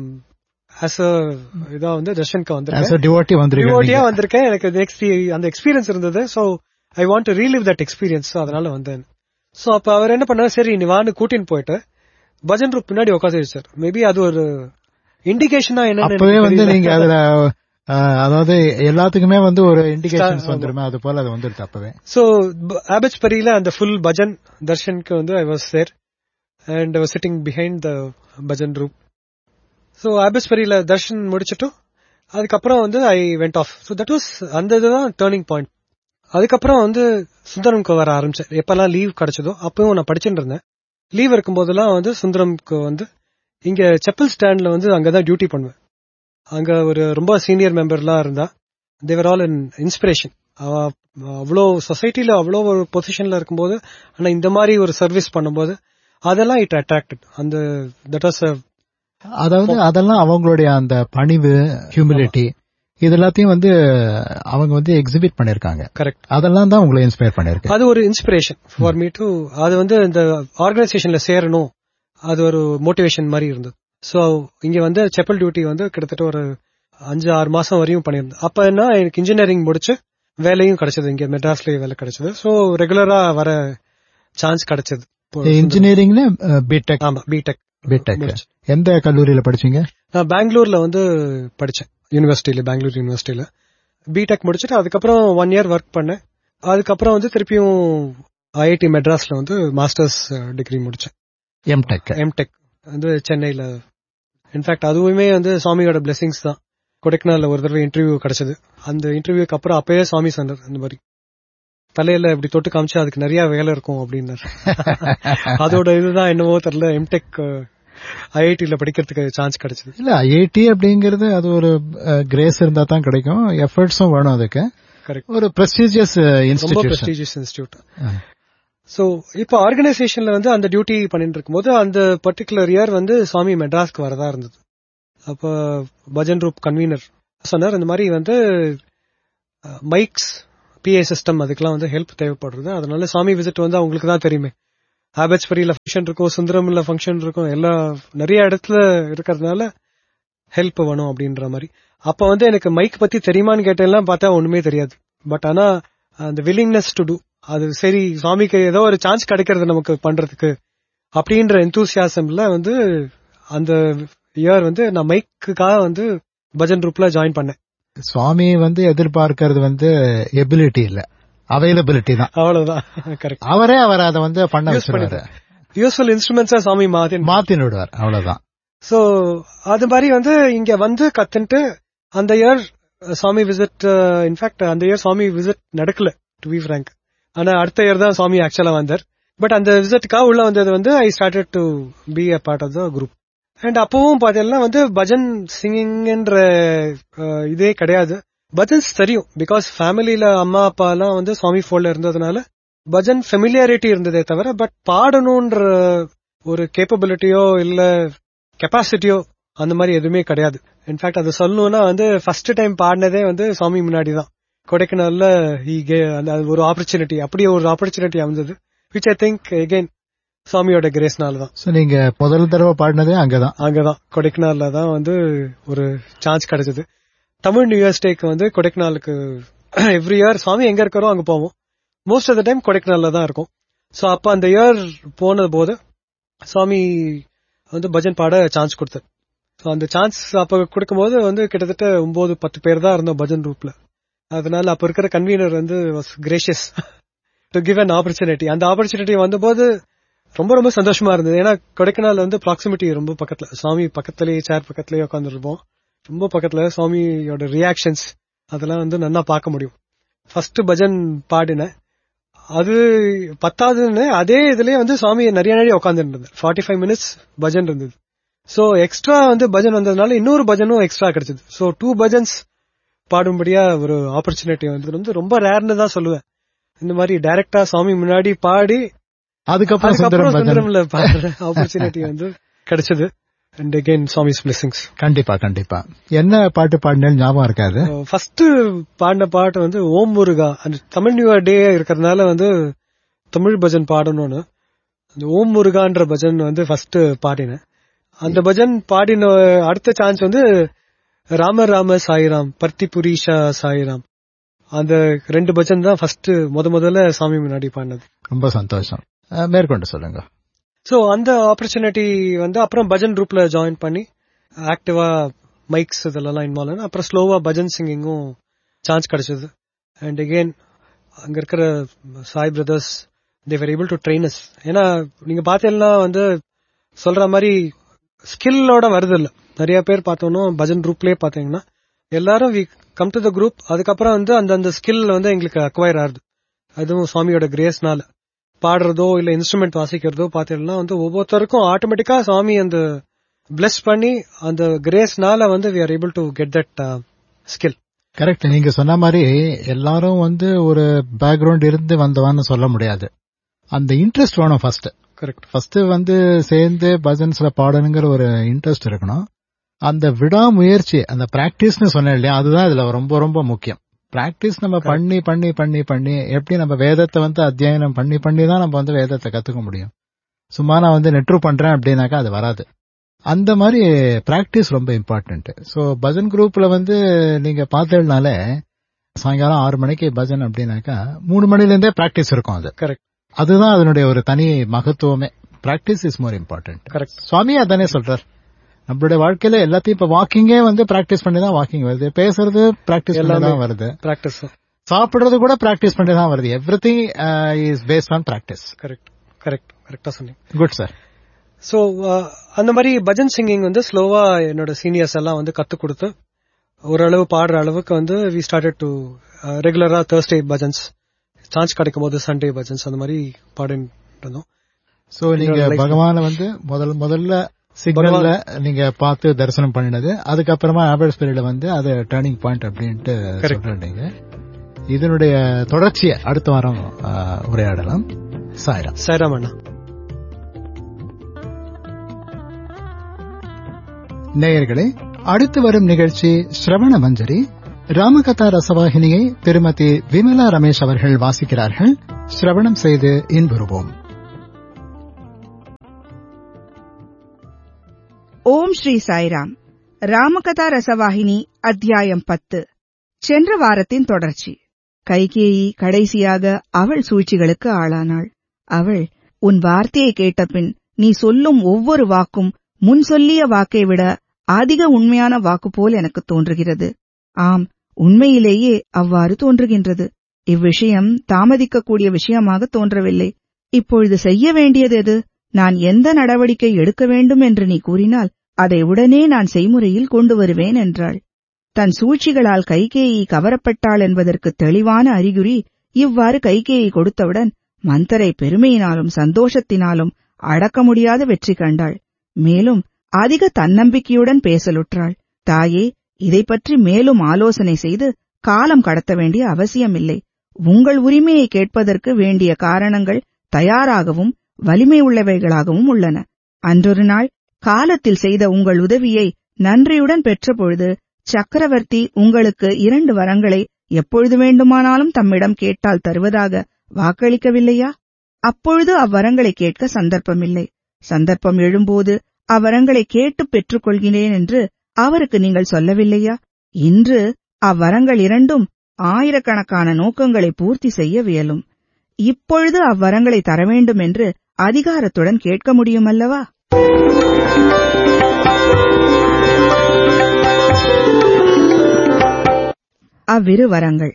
இதான் வந்து தர்ஷனுக்கு வந்திருக்கேன், டிவோட்டியா வந்திருக்கேன், எனக்கு நெக்ஸ்ட் அந்த எக்ஸ்பீரியன்ஸ் இருந்தது. So I want to relive that experience, அதனால வந்தேன். சோ அப்ப அவர் என்ன பண்ணாரு, சரி நீ வான்னு கூட்டின்னு போயிட்டு பஜன் ரூப் பின்னாடி உட்காந்து வச்சார். மேபி அது ஒரு இண்டிகேஷனா என்னன்னு நீங்க அதுல அதாவது எல்லாத்துக்குமே வந்து ஒரு இண்டிகேஷன்ஸ் வந்துருமே, அது போல அது வந்துருது அப்பவே. சோ ஆபட்ஸ்பரியில அந்த ஃபுல் பஜன் தர்ஷனுக்கு வந்து I was there and I was sitting behind the bhajan Roop. So ஆபட்ஸ்பரியில Darshan முடிச்சிட்டு அதுக்கப்புறம் வந்து I went off. So that was அந்த இதுதான் டர்னிங் பாயிண்ட். அதுக்கப்புறம் வந்து சுந்தரம்க்கு வர ஆரம்பிச்சேன். எப்பெல்லாம் லீவ் கிடைச்சதோ அப்பவும் நான் படிச்சுட்டு இருந்தேன். லீவ் இருக்கும் போதெல்லாம் வந்து சுந்தரம்க்கு வந்து இங்க செப்பல் ஸ்டாண்ட்ல வந்து அங்கதான் டியூட்டி பண்ணுவேன். அங்க ஒரு ரொம்ப சீனியர் மெம்பர்லாம் இருந்தா, தேவர் ஆல் இன் இன்ஸ்பிரேஷன். அவ்வளோ சொசைட்டில அவ்வளோ ஒரு பொசிஷன்ல இருக்கும்போது ஆனா இந்த மாதிரி ஒரு சர்வீஸ் பண்ணும்போது அதெல்லாம் இட் அட்ராக்டட். அந்த தட் வாஸ் அதாவது அதெல்லாம் அவங்களுடைய அந்த பணிவு, ஹியூமிலிட்டி, இது எல்லாத்தையும் வந்து அவங்க வந்து எக்ஸிபிட் பண்ணிருக்காங்க. கரெக்ட். அதெல்லாம் தான் உங்களை இன்ஸ்பயர் பண்ணிருக்கு. அது ஒரு இன்ஸ்பிரேஷன் ஃபார் மீ டு, அது வந்து இந்த ஆர்கனைசேஷன்ல சேரணும், அது ஒரு மோட்டிவேஷன் மாதிரி இருந்தது. சோ இங்க வந்து செப்பல் டியூட்டி வந்து கிட்டத்தட்ட ஒரு 5-6 மாசம் வரையும் பண்ணியிருந்தேன். அப்ப என்ன, எனக்கு இன்ஜினியரிங் முடிச்சு வேலையும் கிடைச்சது, இங்க மெட்ராஸ்லயே வேலை கிடைச்சது. சோ ரெகுலரா வர சான்ஸ் கிடைச்சது. இன்ஜினியரிங்ல பிடெக். ஆமா, பிடெக். எந்த கல்லூரியில படிச்சீங்க? நான் பெங்களூர்ல வந்து படிச்சேன், யூனிவர்சிட்டியில, பெங்களூர் யூனிவர்சிட்டியில பிடெக் முடிச்சுட்டு அதுக்கப்புறம் 1 year ஒர்க் பண்ணேன். அதுக்கப்புறம் வந்து திருப்பியும் ஐஐடி மெட்ராஸ்ல வந்து மாஸ்டர்ஸ் டிகிரி முடிச்சேன். எம்டெக் வந்து சென்னையில. இன்ஃபேக்ட் அதுவுமே வந்து சுவாமியோட பிளெஸிங்ஸ் தான். கொடைக்கானல்ல ஒரு தடவை இன்டர்வியூ கிடைச்சது. அந்த இன்டர்வியூக்கு அப்புறம் அப்பயே சுவாமி சொன்னார், இந்த மாதிரி தலையில இப்படி தொட்டு காமிச்சா அதுக்கு நிறைய வேலை இருக்கும் அப்படின்னாரு. அதோட இதுதான் என்னவோ தெரியல, எம்டெக் ஐஐடில படிக்கிறதுக்கு சான்ஸ் கிடைச்சது. இல்ல ஐஐடி அப்படிங்கறது அது ஒரு கிரேஸ் இருந்தா தான் கிடைக்கும், எஃபர்ட்ஸும் வேணும் அதுக்கு. கரெக்ட். ஒரு பிரஸ்டீஜியஸ் இன்ஸ்டிடியூட். சோ இப்ப ஆர்கனைசேஷன்ல வந்து அந்த டியூட்டி பண்ணிட்டு இருக்கும்போது அந்த பர்டிகுலர் இயர் வந்து சுவாமி மெட்ராஸ்க்கு வரதா இருந்தது. அப்ப பஜன் ரூப் கன்வீனர் சொன்னார், இந்த மாதிரி வந்து மைக்ஸ், பிஏ சிஸ்டம், அதுக்கெல்லாம் வந்து ஹெல்ப் தேவைப்படுறது, அதனால சுவாமி விசிட் வந்து அவங்களுக்கு தான் தெரியுமே, ஆபட்ஸ்பரியில ஃபங்க்ஷன் இருக்கும், சுந்தரம்ல ஃபங்க்ஷன் இருக்கும், எல்லாம் நிறைய இடத்துல இருக்கிறதுனால ஹெல்ப் வேணும் அப்படின்ற மாதிரி. அப்ப வந்து எனக்கு மைக் பத்தி தெரியுமான்னு கேட்டெல்லாம் பார்த்தா ஒண்ணுமே தெரியாது. பட் ஆனா அந்த வில்லிங்னஸ் டு டூ, அது சரி சுவாமிக்கு ஏதோ ஒரு சான்ஸ் கிடைக்கிறது நமக்கு பண்றதுக்கு அப்படின்ற எந்தூசியாசம்ல வந்து அந்த இயர் வந்து நான் மைக்குக்காக வந்து பஜன் ரூப்ல ஜாயின் பண்ணேன். சுவாமி வந்து எதிர்பார்க்கறது வந்து எபிலிட்டி இல்ல, அவைலபிலிட்டி தான். அவ்வளவுதான். கரெக்ட். அவரே அவர் அதை வந்து பண்ண வச்சிருவாரு. யூஸ்ஃபுல் இன்ஸ்ட்ருமெண்ட்ஸா சுவாமி மாத்தி விடுவார், அவ்வளவுதான். சோ அது மாதிரி வந்து இங்க வந்து கத்துட்டு அந்த இயர் சுவாமி விசிட், இன்ஃபேக்ட் அந்த இயர் சுவாமி விசிட் நடக்கல, டு பி ஃபிராங்க். ஆனா அடுத்த இயர் தான் சுவாமி ஆக்சுவலா வந்தார். பட் அந்த விசிட்டுக்காக உள்ள வந்தது வந்து I started to be a part of the group. And அப்பவும் பாத்தீங்கன்னா வந்து பஜன் சிங்கிங்ன்ற இதே கிடையாது. பஜன்ஸ் தெரியும், பிகாஸ் ஃபேமிலியில அம்மா அப்பா எல்லாம் வந்து சுவாமி ஃபோல்ல இருந்ததுனால பஜன் ஃபெமிலியாரிட்டி இருந்ததே தவிர, பட் பாடணும்ன்ற ஒரு கேப்பபிலிட்டியோ இல்ல கெப்பாசிட்டியோ அந்த மாதிரி எதுவுமே கிடையாது. இன்ஃபேக்ட் அது சொல்லணும்னா வந்து ஃபர்ஸ்ட் டைம் பாடினதே வந்து சுவாமி முன்னாடி தான், கொடைக்கானல்ல. ஒரு ஆப்பர்ச்சுனிட்டி, அப்படியே ஒரு ஆப்பர்ச்சுனிட்டி அமைந்தது, விச் ஐ திங்க் அகைன் சுவாமியோட கிரேஸ்னால தான். நீங்க முதல் தடவை பாடினதே அங்கதான் கொடைக்கானல்ல தான் வந்து ஒரு சான்ஸ் கிடைச்சது. தமிழ் நியூ இயர்ஸ் டேக்கு வந்து கொடைக்கானலுக்கு எவ்ரி இயர் சுவாமி எங்க இருக்கிறோம் அங்க போவோம். மோஸ்ட் ஆஃப் த டைம் கொடைக்கானல்ல தான் இருக்கும். சோ அப்ப அந்த இயர் போனது போது சுவாமி வந்து பஜன் பாட சான்ஸ் கொடுத்தார். சோ அந்த சான்ஸ் அப்ப கொடுக்கும்போது வந்து கிட்டத்தட்ட 9-10 பேர் தான் இருந்தோம் பஜன் ரூப்ல. அதனால அப்ப இருக்கிற கன்வீனர் வந்து was gracious. To give an opportunity. அந்த ஆப்பர்ச்சுனிட்டி வந்தபோது ரொம்ப ரொம்ப சந்தோஷமா இருந்தது. ஏன்னா கொடைக்கானல் வந்து ப்ராக்சிமிட்டி ரொம்ப பக்கத்துல, சுவாமி பக்கத்திலேயே சேர் பக்கத்திலேயே உட்காந்துருப்போம். ரொம்ப பக்கத்துல சுவாமியோட ரியாக்ஷன்ஸ் அதெல்லாம் வந்து நல்லா பார்க்க முடியும். ஃபர்ஸ்ட் பஜன் பாடினேன், அது 10வது அதே இதுலயே வந்து சுவாமி நிறைய உட்காந்து இருந்தது. 45 minutes பஜன் இருந்தது. சோ எக்ஸ்ட்ரா வந்து பஜன் வந்ததுனால இன்னொரு பஜனும் எக்ஸ்ட்ரா கிடைச்சது. சோ 2 பஜன்ஸ் பாடும்படியா ஒரு ஆப்பர்ச்சுனிட்டி வந்து ரொம்ப ரேர்னு தான் சொல்லுவேன். இந்த மாதிரி டைரக்டா சுவாமி முன்னாடி பாடி அதுக்கப்புறம் சுந்தரம்ல பாடுற ஆப்பர்ச்சுனிட்டி வந்து கிடைச்சது. And again, Swami's blessings. கண்டிப்பா கண்டிப்பா. என்ன பாட்டு பாடினேன்னு ஞாபகம் இருக்காது? ஃபர்ஸ்ட் பாடின பாட்டு வந்து ஓம் முருகா. அந்த தமிழ் நியூ இயர் டே இருக்கிறதுனால வந்து தமிழ் பஜன் பாடணும்னு அந்த ஓம் முருகான்ற பஜன் வந்து ஃபர்ஸ்ட் பாடினேன். அந்த பஜன் பாடின அடுத்த சான்ஸ் வந்து ராம ராம சாயிராம் பர்த்தி புரீஷா சாயிராம். அந்த 2 பஜன் தான் ஃபர்ஸ்ட் முதல்ல சாமி முன்னாடி பாடினது. ரொம்ப சந்தோஷம். மேற்கொண்டு சொல்லுங்க. சோ அந்த ஆப்பர்ச்சுனிட்டி வந்து அப்புறம் பஜன் குரூப்ல ஜாயின் பண்ணி ஆக்டிவா மைக்ஸ் இதெல்லாம் இன்வால்வ் ஆன அப்புறம் ஸ்லோவா பஜன் சிங்கிங்கும் சான்ஸ் கிடைச்சது. அண்ட் அகெயின் அங்க இருக்கிற Sai brothers they were able to train as. ஏன்னா நீங்க பார்த்தீங்கன்னா வந்து சொல்ற மாதிரி ஸ்கில்லோட வருது இல்ல. நிறைய பேர் பார்த்தோம்னா பஜன் குரூப்லயே பாத்தீங்கன்னா எல்லாரும் we come to the group, அதுக்கப்புறம் வந்து அந்த ஸ்கில் வந்து எங்களுக்கு அக்வயர் ஆகுது. அதுவும் சுவாமியோட கிரேஸ்னால பாடுறதோ இல்ல இன்ஸ்ட்ருமெண்ட் வாசிக்கிறதோ பாத்தீங்கன்னா வந்து ஒவ்வொருத்தருக்கும் ஆட்டோமேட்டிக்கா சுவாமி அந்த பிளஸ் பண்ணி அந்த கிரேஸ்னால வந்து we are able to get that skill. Correct. நீங்க சொன்ன மாதிரி எல்லாரும் வந்து ஒரு பேக்ரவுண்ட் இருந்து வந்தவான்னு சொல்ல முடியாது. அந்த இன்ட்ரெஸ்ட் வேணும் ஃபர்ஸ்ட். கரெக்ட். ஃபர்ஸ்ட் வந்து சேர்ந்து பஜன்ஸ்ல பாடணுங்கிற ஒரு இன்ட்ரெஸ்ட் இருக்கணும். அந்த விடாமுயற்சி, அந்த பிராக்டிஸ்னு சொன்னேன் இல்லையா, அதுதான் இதுல ரொம்ப ரொம்ப முக்கியம். பிராக்டிஸ் நம்ம பண்ணி பண்ணி பண்ணி பண்ணி எப்படி நம்ம வேதத்தை வந்து அத்தியாயனம் பண்ணி பண்ணி தான் நம்ம வந்து வேதத்தை கத்துக்க முடியும். சும்மா நான் வந்து நெட்ரு பண்றேன் அப்படின்னாக்கா அது வராது. அந்த மாதிரி பிராக்டிஸ் ரொம்ப இம்பார்ட்டன்ட். சோ பஜன் குரூப்ல வந்து நீங்க பார்த்ததுனால சாயங்காலம் 6 மணிக்கு பஜன் அப்படின்னாக்கா 3 மணில இருந்தே பிராக்டிஸ் இருக்கும். அது கரெக்ட். அதுதான் அதனுடைய ஒரு தனி மகத்துவமே. Practice is more important. Correct. சுவாமி அதானே சொல்றார். நம்மளுடைய வாழ்க்கையில எல்லாத்தையும் இப்ப வாக்கிங்கே வந்து பிராக்டிஸ் பண்ணி தான் வாக்கிங் வருது, பேசுறது பிராக்டிஸ் பண்ணி தான் வருது, பிராக்டிஸ் சாப்பிடுறது கூட பிராக்டிஸ் பண்ணி தான் வருது. Everything is based on practice. Correct correct கரெக்டா சொன்னீங்க. Good sir. சோ அந்த மாதிரி பஜன் சிங்கிங் வந்து ஸ்லோவா என்னோட சீனியர்ஸ் எல்லாம் வந்து கத்து கொடுத்து ஓரளவு பாடுற அளவுக்கு வந்து வி ஸ்டார்டட் டு ரெகுலரா Thursday பஜன்ஸ், சான்ஸ் கிடைக்கும் போது சண்டே பஜன்ஸ் அந்த மாதிரி பாடிட்டு இருந்தோம். சோ நீங்க பகவான வந்து முதல்ல சிக்னல்ல நீங்க பார்த்து தரிசனம் பண்ணினது, அதுக்கப்புறமா ஆவரேஜ் பீரியட்ல வந்து அது டர்னிங் பாயிண்ட் அப்படின்ட்டு சொல்றீங்க. இதனுடைய தொடர்ச்சியை அடுத்த வாரம் உரையாடலாம். சாய்ராம். சாய்ராம் அண்ணா. நேயர்களே, அடுத்து வரும் நிகழ்ச்சி ஸ்ரவண மஞ்சரி. ராமகதா ரசவாகினியை திருமதி விமலா ரமேஷ் அவர்கள் வாசிக்கிறார்கள். ஸ்ரவணம் செய்து இன்புறுவோம். ஓம் ஸ்ரீ சாய்ராம். ராமகதா ரசவாகினி அத்தியாயம் 10. சென்ற வாரத்தின் தொடர்ச்சி. கைகேயி கடைசியாக அவள் சூழ்ச்சிகளுக்கு ஆளானாள். அவள், உன் வார்த்தையை கேட்டபின் நீ சொல்லும் ஒவ்வொரு வாக்கும் முன் சொல்லிய வாக்கை விட அதிக உண்மையான வாக்கு போல் எனக்கு தோன்றுகிறது. ஆம், உண்மையிலேயே அவ்வாறு தோன்றுகின்றது. இவ்விஷயம் தாமதிக்கக்கூடிய விஷயமாக தோன்றவில்லை. இப்பொழுது செய்ய வேண்டியது எது? நான் எந்த நடவடிக்கை எடுக்க வேண்டும் என்று நீ கூறினால் அதை உடனே நான் செய்முறையில் கொண்டு வருவேன் என்றாள். தன் சூழ்ச்சிகளால் கைகேயி கவரப்பட்டாள் என்பதற்கு தெளிவான அறிகுறி இவ்வாறு கைகேயி கொடுத்தவுடன் மந்தரை பெருமையினாலும் சந்தோஷத்தினாலும் அடக்க முடியாத வெற்றி கண்டாள். மேலும் அதிக தன்னம்பிக்கையுடன் பேசலுற்றாள். தாயே, இதை பற்றி மேலும் ஆலோசனை செய்து காலம் கடத்த வேண்டிய அவசியமில்லை. உங்கள் உரிமையை கேட்பதற்கு வேண்டிய காரணங்கள் தயாராகவும் வலிமை உள்ளவைகளாகவும் உள்ளன. அன்றொரு நாள் காலத்தில் செய்த உங்கள் உதவியை நன்றியுடன் பெற்றபொழுது சக்கரவர்த்தி உங்களுக்கு 2 வரங்களை எப்பொழுது வேண்டுமானாலும் தம்மிடம் கேட்டால் தருவதாக வாக்களிக்கவில்லையா? அப்பொழுது அவ்வரங்களை கேட்க சந்தர்ப்பமில்லை. சந்தர்ப்பம் எழும்போது அவ்வரங்களை கேட்டுப் பெற்றுக் கொள்கிறேன் என்று அவருக்கு நீங்கள் சொல்லவில்லையா? இன்று அவ்வரங்கள் 2ம் ஆயிரக்கணக்கான நோக்கங்களை பூர்த்தி செய்ய வியலும். இப்பொழுது அவ்வரங்களை தர வேண்டும் என்று அதிகாரத்துடன் கேட்க முடியுமல்லவா? அவ்விரு வரங்கள்.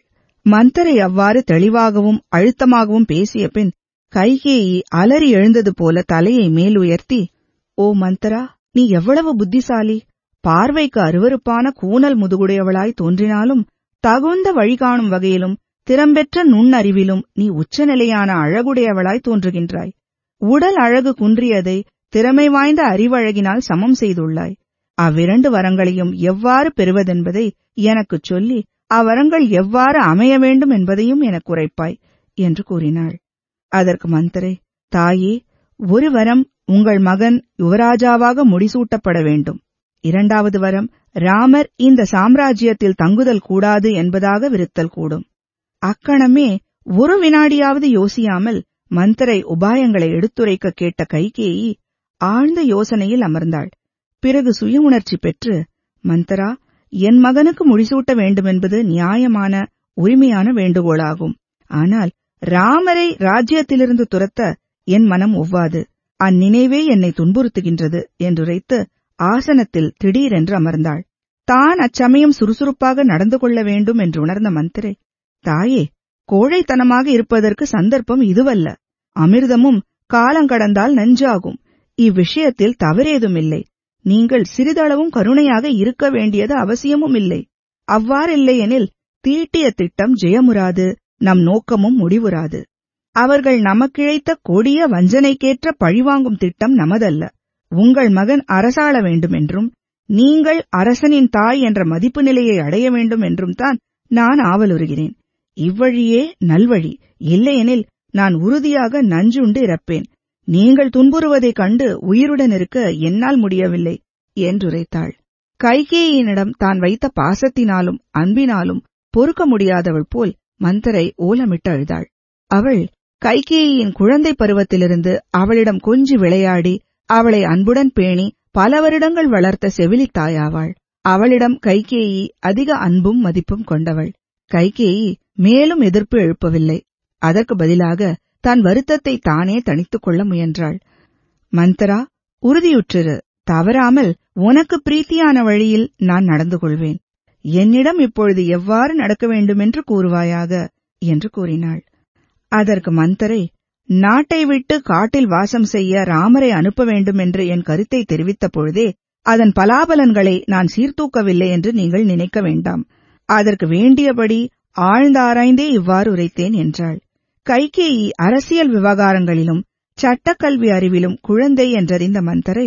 மந்தரை அவ்வாறு தெளிவாகவும் அழுத்தமாகவும் பேசிய பின் கைகேயி அலறி எழுந்தது போல தலையை மேல் உயர்த்தி, "ஓ மந்தரா, நீ எவ்வளவு புத்திசாலி! பார்வைக்கு அருவருப்பான கூனல் முதுகுடையவளாய் தோன்றினாலும் தகுந்த வழிகாணும் வகையிலும் திறம்பெற்ற நுண்ணறிவிலும் நீ உச்சநிலையான அழகுடையவளாய் தோன்றுகின்றாய். உடல் அழகு குன்றியதை திறமை வாய்ந்த அறிவழகினால் சமம் செய்துள்ளாய். அவ்விரண்டு வரங்களையும் எவ்வாறு பெறுவதென்பதை எனக்குச் சொல்லி அவ்வரங்கள் எவ்வாறு அமைய வேண்டும் என்பதையும் எனக்கு உரைப்பாய்" என்று கூறினாள். அதற்கு மந்தரை, "தாயே, ஒரு வரம் உங்கள் மகன் யுவராஜாவாக முடிசூட்டப்பட வேண்டும். 2வது வரம் ராமர் இந்த சாம்ராஜ்யத்தில் தங்குதல் கூடாது என்பதாக விருத்தல் கூடும்." அக்கணமே ஒரு வினாடியாவது யோசியாமல் மந்தரை உபாயங்களை எடுத்துரைக்க கேட்ட கைகேயி ஆழ்ந்த யோசனையில் அமர்ந்தாள். பிறகு சுய உணர்ச்சி பெற்று, "மந்தரா, என் மகனுக்கு முடிசூட்ட வேண்டுமென்பது நியாயமான உரிமையான வேண்டுகோளாகும். ஆனால் ராமரை ராஜ்யத்திலிருந்து துரத்த என் மனம் ஒவ்வாது. அந்நினைவே என்னை துன்புறுத்துகின்றது" என்றுரைத்து ஆசனத்தில் திடீரென்று அமர்ந்தாள். தான் அச்சமயம் சுறுசுறுப்பாக நடந்து கொள்ள வேண்டும் என்று உணர்ந்த மந்தரை, "தாயே, கோழைத்தனமாக இருப்பதற்கு சந்தர்ப்பம் இதுவல்ல. அமிர்தமும் காலங்கடந்தால் நஞ்சாகும். இவ்விஷயத்தில் தவறேதுமில்லை. நீங்கள் சிறிதளவும் கருணையாக இருக்க வேண்டியது அவசியமும் இல்லை. அவ்வாறில்லையெனில் தீட்டிய திட்டம் ஜெயமுறாது, நம் நோக்கமும் முடிவுறாது. அவர்கள் நமக்கிழைத்த கொடிய வஞ்சனைக்கேற்ற பழிவாங்கும் திட்டம் நமதல்ல. உங்கள் மகன் அரசாள வேண்டுமென்றும் நீங்கள் அரசனின் தாய் என்ற மதிப்பு நிலையை அடைய வேண்டும் என்றும் தான் நான் ஆவலுறுகிறேன். இவ்வழியே நல்வழி, இல்லையெனில் நான் உறுதியாக நஞ்சுண்டு இறப்பேன். நீங்கள் துன்புறுவதைக் கண்டு உயிருடன் இருக்க என்னால் முடியவில்லை" என்றுரைத்தாள். கைகேயினிடம் தான் வைத்த பாசத்தினாலும் அன்பினாலும் பொறுக்க முடியாதவள் போல் மந்தரை ஓலமிட்டு அழுதாள். அவள் கைகேயின் குழந்தை பருவத்திலிருந்து அவளிடம் கொஞ்சி விளையாடி அவளை அன்புடன் பேணி பல வருடங்கள் வளர்த்த செவிலித்தாயாவாள். அவளிடம் கைகேயி அதிக அன்பும் மதிப்பும் கொண்டவள். கைகேயி மேலும் எதிர்ப்பு எழுப்பவில்லை. அதற்கு பதிலாக தன் வருத்தத்தை தானே தணித்துக் கொள்ள முயன்றாள். "மந்தரா, உறுதியுற்றிரு. தவறாமல் உனக்கு பிரீத்தியான வழியில் நான் நடந்து கொள்வேன். என்னிடம் இப்பொழுது எவ்வாறு நடக்க வேண்டுமென்று கூறுவாயாக" என்று கூறினாள். அதற்கு மந்தரை, "நாட்டை விட்டு காட்டில் வாசம் செய்ய ராமரை அனுப்ப வேண்டுமென்று என் கருத்தை தெரிவித்த பொழுதே அதன் பலாபலன்களை நான் சீர்தூக்கவில்லை என்று நீங்கள் நினைக்க வேண்டாம். அதற்கு வேண்டியபடி ஆழ்ந்தாராய்ந்தே இவ்வாறு உரைத்தேன்" என்றாள். கைகேயி அரசியல் விவகாரங்களிலும் சட்டக்கல்வி அறிவிலும் குழந்தை என்றறிந்த மந்தரை,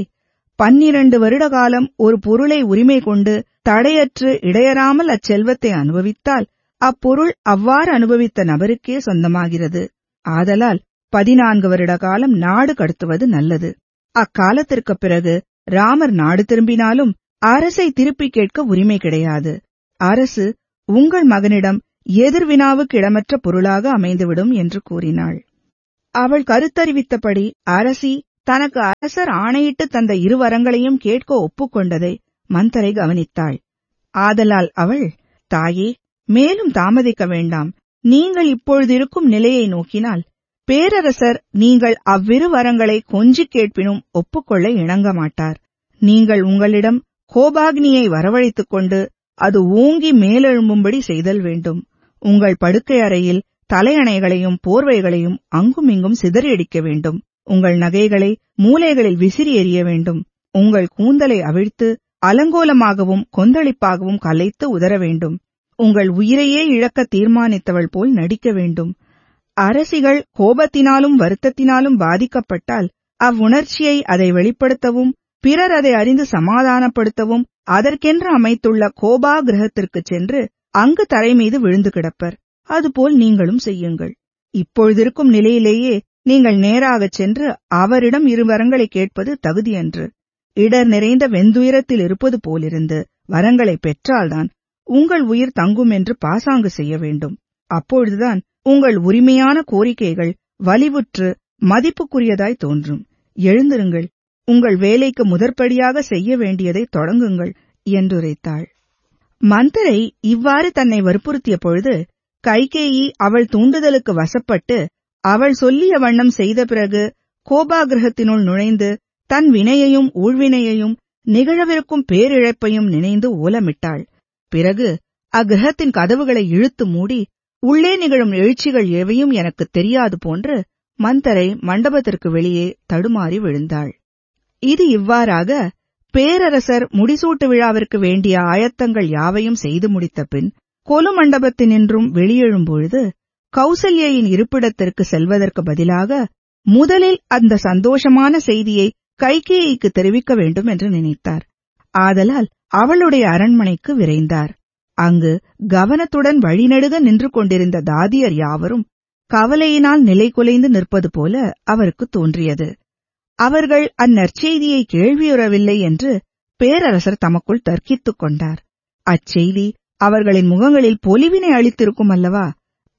12 வருட காலம் ஒரு பொருளை உரிமை கொண்டு தடையற்று இடையறாமல் அச்செல்வத்தை அனுபவித்தால் அப்பொருள் அவ்வாறு அனுபவித்த நபருக்கே சொந்தமாகிறது. ஆதலால் 14 வருட காலம் நாடு கடத்துவது நல்லது. அக்காலத்திற்குப் பிறகு ராமர் நாடு திரும்பினாலும் அரசை திருப்பிக் கேட்க உரிமை கிடையாது. அரசு உங்கள் மகனிடம் எதிர்வினாவுக்கு இடமற்ற பொருளாக அமைந்துவிடும் என்று கூறினாள். அவள் கருத்தறிவித்தபடி அரசி தனக்கு அரசர் ஆணையிட்டு தந்த 2 வரங்களையும் கேட்க ஒப்புக்கொண்டதை மந்தரை கவனித்தாள். ஆதலால் அவள், "தாயே, மேலும் தாமதிக்க வேண்டாம். நீங்கள் இப்பொழுது இருக்கும் நிலையை நோக்கினால் பேரரசர் நீங்கள் அவ்விரு வரங்களை கொஞ்சிக் கேட்பினும் ஒப்புக்கொள்ள இணங்க மாட்டார். நீங்கள் உங்களிடம் கோபாக்னியை வரவழைத்துக் கொண்டு அது ஓங்கி மேலெழும்பும்படி செய்தல் வேண்டும். உங்கள் படுக்கை அறையில் தலையணைகளையும் போர்வைகளையும் அங்குமிங்கும் சிதறியடிக்க வேண்டும். உங்கள் நகைகளை மூலைகளில் விசிறி எறிய வேண்டும். உங்கள் கூந்தலை அவிழ்த்து அலங்கோலமாகவும் கொந்தளிப்பாகவும் கலைத்து உதற வேண்டும். உங்கள் உயிரையே இழக்க தீர்மானித்தவள் போல் நடிக்க வேண்டும். அரசிகள் கோபத்தினாலும் வருத்தத்தினாலும் பாதிக்கப்பட்டால் அவ்வுணர்ச்சியை அதை வெளிப்படுத்தவும் பிறர் அதை அறிந்து சமாதானப்படுத்தவும் அதற்கென்று அமைத்துள்ள கோபாகிரகத்திற்குச் சென்று அங்கு தரை மீது விழுந்து கிடப்பர். அதுபோல் நீங்களும் செய்யுங்கள். இப்பொழுதிருக்கும் நிலையிலேயே நீங்கள் நேராகச் சென்று அவரிடம் 2 வரங்களை கேட்பது தகுதியன்று. இடர் நிறைந்த வெந்துயரத்தில் இருப்பது போலிருந்து வரங்களை பெற்றால்தான் உங்கள் உயிர் தங்கும் என்று பாசாங்கு செய்ய வேண்டும். அப்பொழுதுதான் உங்கள் உரிமையான கோரிக்கைகள் வலிவுற்று மதிப்புக்குரியதாய் தோன்றும். எழுந்திருங்கள், உங்கள் வேலைக்கு முதற்படியாக செய்ய வேண்டியதை தொடங்குங்கள் என்றுரைத்தாள். மந்தரை இவ்வாறு தன்னை வற்புறுத்திய பொழுது கைகேயி அவள் தூண்டுதலுக்கு வசப்பட்டு அவள் சொல்லிய வண்ணம் செய்த பிறகு கோபாகிரகத்தினுள் நுழைந்து தன் வினையையும் ஊழ்வினையையும் நிகழவிருக்கும் பேரிழப்பையும் நினைந்து ஓலமிட்டாள். பிறகு அக்கிரகத்தின் கதவுகளை இழுத்து மூடி உள்ளே நிகழும் எழுச்சிகள் எவையும் எனக்கு தெரியாது போன்று மந்தரை மண்டபத்திற்கு வெளியே தடுமாறி விழுந்தாள். இது இவ்வாறாக பேரரசர் முடிசூட்டு விழாவிற்கு வேண்டிய ஆயத்தங்கள் யாவையும் செய்து முடித்த பின் கொலு மண்டபத்தினின்றும் வெளியெழும்பொழுது கௌசல்யின் இருப்பிடத்திற்கு செல்வதற்கு பதிலாக முதலில் அந்த சந்தோஷமான செய்தியை கைகேயிக்கு தெரிவிக்க வேண்டும் என்று நினைத்தார். ஆதலால் அவளுடைய அரண்மனைக்கு விரைந்தார். அங்கு கவனத்துடன் வழிநெடுக நின்று கொண்டிருந்த தாதியர் யாவரும் கவலையினால் நிலை குலைந்து நிற்பது போல அவருக்கு தோன்றியது. அவர்கள் அந்நற்செய்தியை கேள்வியுறவில்லை என்று பேரரசர் தமக்குள் தர்க்கித்துக் கொண்டார். அச்செய்தி அவர்களின் முகங்களில் பொலிவினை அளித்திருக்கும் அல்லவா?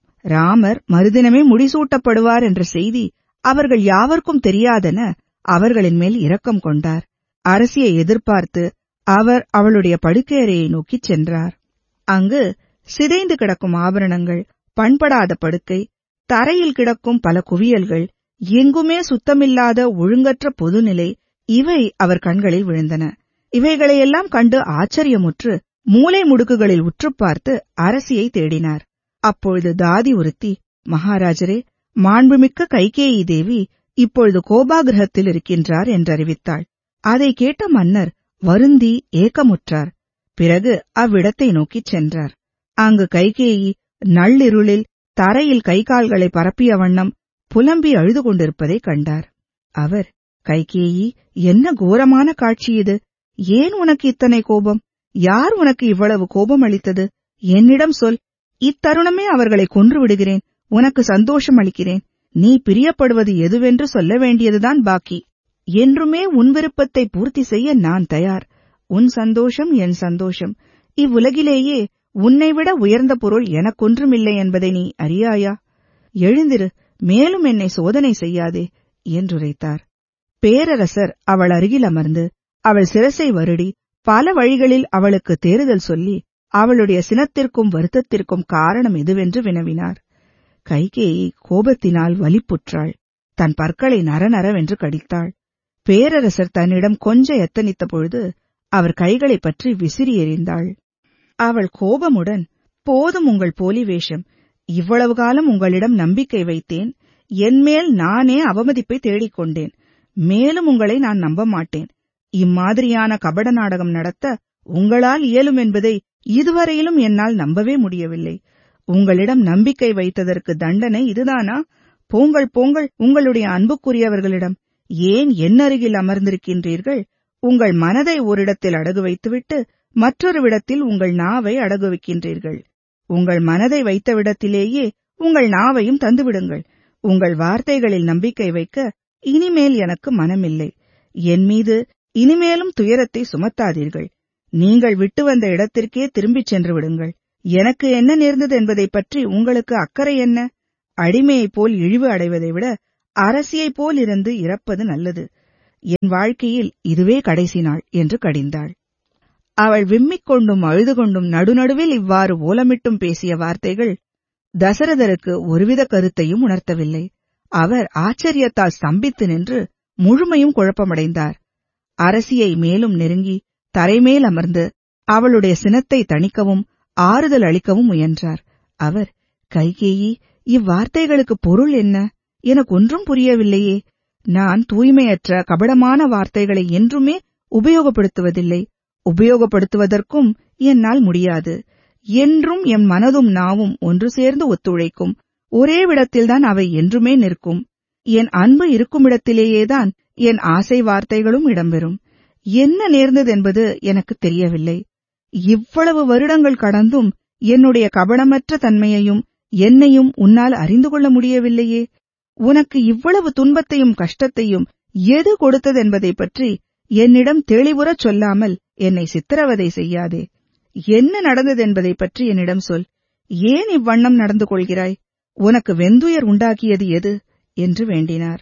ராமர் மறுதினமே முடிசூட்டப்படுவார் என்ற செய்தி அவர்கள் யாவர்க்கும் தெரியாதென அவர்களின் மேல் இரக்கம் கொண்டார். அரசியை எதிர்பார்த்து அவர் அவளுடைய படுக்கையறையை நோக்கிச் சென்றார். அங்கு சிதைந்து கிடக்கும் ஆபரணங்கள், பண்படாத படுக்கை, தரையில் கிடக்கும் பல குவியல்கள், எங்குமே சுத்தமில்லாத ஒழுங்கற்ற பொதுநிலை, இவை அவர் கண்களில் விழுந்தன. இவைகளையெல்லாம் கண்டு ஆச்சரியமுற்று மூலை முடுக்குகளில் உற்றுப் பார்த்து அரசியை தேடினார். அப்பொழுது தாதி ஒருத்தி, மகாராஜரே, மாண்புமிக்க கைகேயி தேவி இப்பொழுது கோபாகிரகத்தில் இருக்கின்றார் என்றறிவித்தாள். அதை கேட்ட மன்னர் வருந்தி ஏக்கமுற்றார். பிறகு அவ்விடத்தை நோக்கிச் சென்றார். அங்கு கைகேயி நள்ளிருளில் தரையில் கை கால்களை பரப்பிய வண்ணம் புலம்பி அழுது கொண்டிருப்பதைக் கண்டார். அவர், கைகேயி, என்ன கோரமான காட்சி இது! ஏன் உனக்கு இத்தனை கோபம்? யார் உனக்கு இவ்வளவு கோபம் அளித்தது? என்னிடம் சொல். இத்தருணமே அவர்களை கொன்று விடுகிறேன். உனக்கு சந்தோஷம் அளிக்கிறேன். நீ பிரியப்படுவது எதுவென்று சொல்ல வேண்டியதுதான் பாக்கி. என்றுமே உன் விருப்பத்தை பூர்த்தி செய்ய நான் தயார். உன் சந்தோஷம் என் சந்தோஷம். இவ்வுலகிலேயே உன்னைவிட உயர்ந்த பொருள் எனக்கொன்றுமில்லை என்பதை நீ அறியாயா? எழுந்திரு, மேலும் என்னை சோதனை செய்யாதே என்றுரைத்தார். பேரரசர் அவள் அருகில் அமர்ந்து அவள் சிரசை வருடி பல வழிகளில் அவளுக்கு தேறுதல் சொல்லி அவளுடைய சினத்திற்கும் வருத்தத்திற்கும் காரணம் எதுவென்று வினவினார். கைகேயி கோபத்தினால் வலிப்புற்றாள். தன் பற்களை நரநரவென்று கடித்தாள். பேரரசர் தன்னிடம் கொஞ்ச எத்தனித்த பொழுது அவர் கைகளைப் பற்றி விசிறி எறிந்தாள். அவள் கோபமுடன், போதும் உங்கள் போலி வேஷம். இவ்வளவு காலம் உங்களிடம் நம்பிக்கை வைத்தேன். என்மேல் நானே அவமதிப்பை தேடிக்கொண்டேன். மேலும் உங்களை நான் நம்ப மாட்டேன். இம்மாதிரியான கபட நாடகம் நடத்த உங்களால் இயலும் என்பதை இதுவரையிலும் என்னால் நம்பவே முடியவில்லை. உங்களிடம் நம்பிக்கை வைத்ததற்கு தண்டனை இதுதானா? போங்கள் போங்கள் உங்களுடைய அன்புக்குரியவர்களிடம். ஏன் என் அருகில் அமர்ந்திருக்கின்றீர்கள்? உங்கள் மனதை ஓரிடத்தில் அடகு வைத்துவிட்டு மற்றொரு விடத்தில் உங்கள் நாவை அடகு வைக்கின்றீர்கள். உங்கள் மனதை வைத்த விடத்திலேயே உங்கள் நாவையும் தந்துவிடுங்கள். உங்கள் வார்த்தைகளில் நம்பிக்கை வைக்க இனிமேல் எனக்கு மனமில்லை. என் மீது இனிமேலும் துயரத்தை சுமத்தாதீர்கள். நீங்கள் விட்டு வந்த இடத்திற்கே திரும்பிச் சென்று விடுங்கள். எனக்கு என்ன நேர்ந்தது என்பதைப் பற்றி உங்களுக்கு அக்கறை என்ன? அடிமையைப் போல் இழிவு அடைவதை விட அரசியைப் போல் இருந்து இறப்பது நல்லது. என் வாழ்க்கையில் இதுவே கடைசி நாள் என்று கடிந்தாள். அவள் விம்மிக் கொண்டும் அழுது கொண்டும் நடுநடுவில் இவ்வாறு ஓலமிட்டும் பேசிய வார்த்தைகள் தசரதருக்கு ஒருவித கருத்தையும் உணர்த்தவில்லை. அவர் ஆச்சரியத்தால் ஸ்தம்பித்து நின்று முழுமையும் குழப்பமடைந்தார். அரசியை மேலும் நெருங்கி தரைமேல் அமர்ந்து அவளுடைய சினத்தை தணிக்கவும் ஆறுதல் அளிக்கவும் முயன்றார். அவர், கைகேயி, இவ்வார்த்தைகளுக்கு பொருள் என்ன? எனக்கு ஒன்றும் புரியவில்லையே. நான் தூய்மையற்ற கபடமான வார்த்தைகளை என்றுமே உபயோகப்படுத்துவதில்லை. உபயோகப்படுத்துவதற்கும் என்னால் முடியாது. என்றும் என் மனதும் நாவும் ஒன்று சேர்ந்து ஒத்துழைக்கும். ஒரே விடத்தில்தான் அவை என்றுமே நிற்கும். என் அன்பு இருக்குமிடத்திலேயேதான் என் ஆசை வார்த்தைகளும் இடம்பெறும். என்ன நேர்ந்ததென்பது எனக்கு தெரியவில்லை. இவ்வளவு வருடங்கள் கடந்தும் என்னுடைய கபடமற்ற தன்மையையும் என்னையும் உன்னால் அறிந்து கொள்ள முடியவில்லையே. உனக்கு இவ்வளவு துன்பத்தையும் கஷ்டத்தையும் எது கொடுத்ததென்பதைப் பற்றி என்னிடம் தெளிவுறச் சொல்லாமல் என்னை சித்திரவதை செய்யாதே. என்ன நடந்ததென்பதைப் பற்றி என்னிடம் சொல். ஏன் இவ்வண்ணம் நடந்து கொள்கிறாய்? உனக்கு வெந்துயர் உண்டாக்கியது எது என்று வேண்டினார்.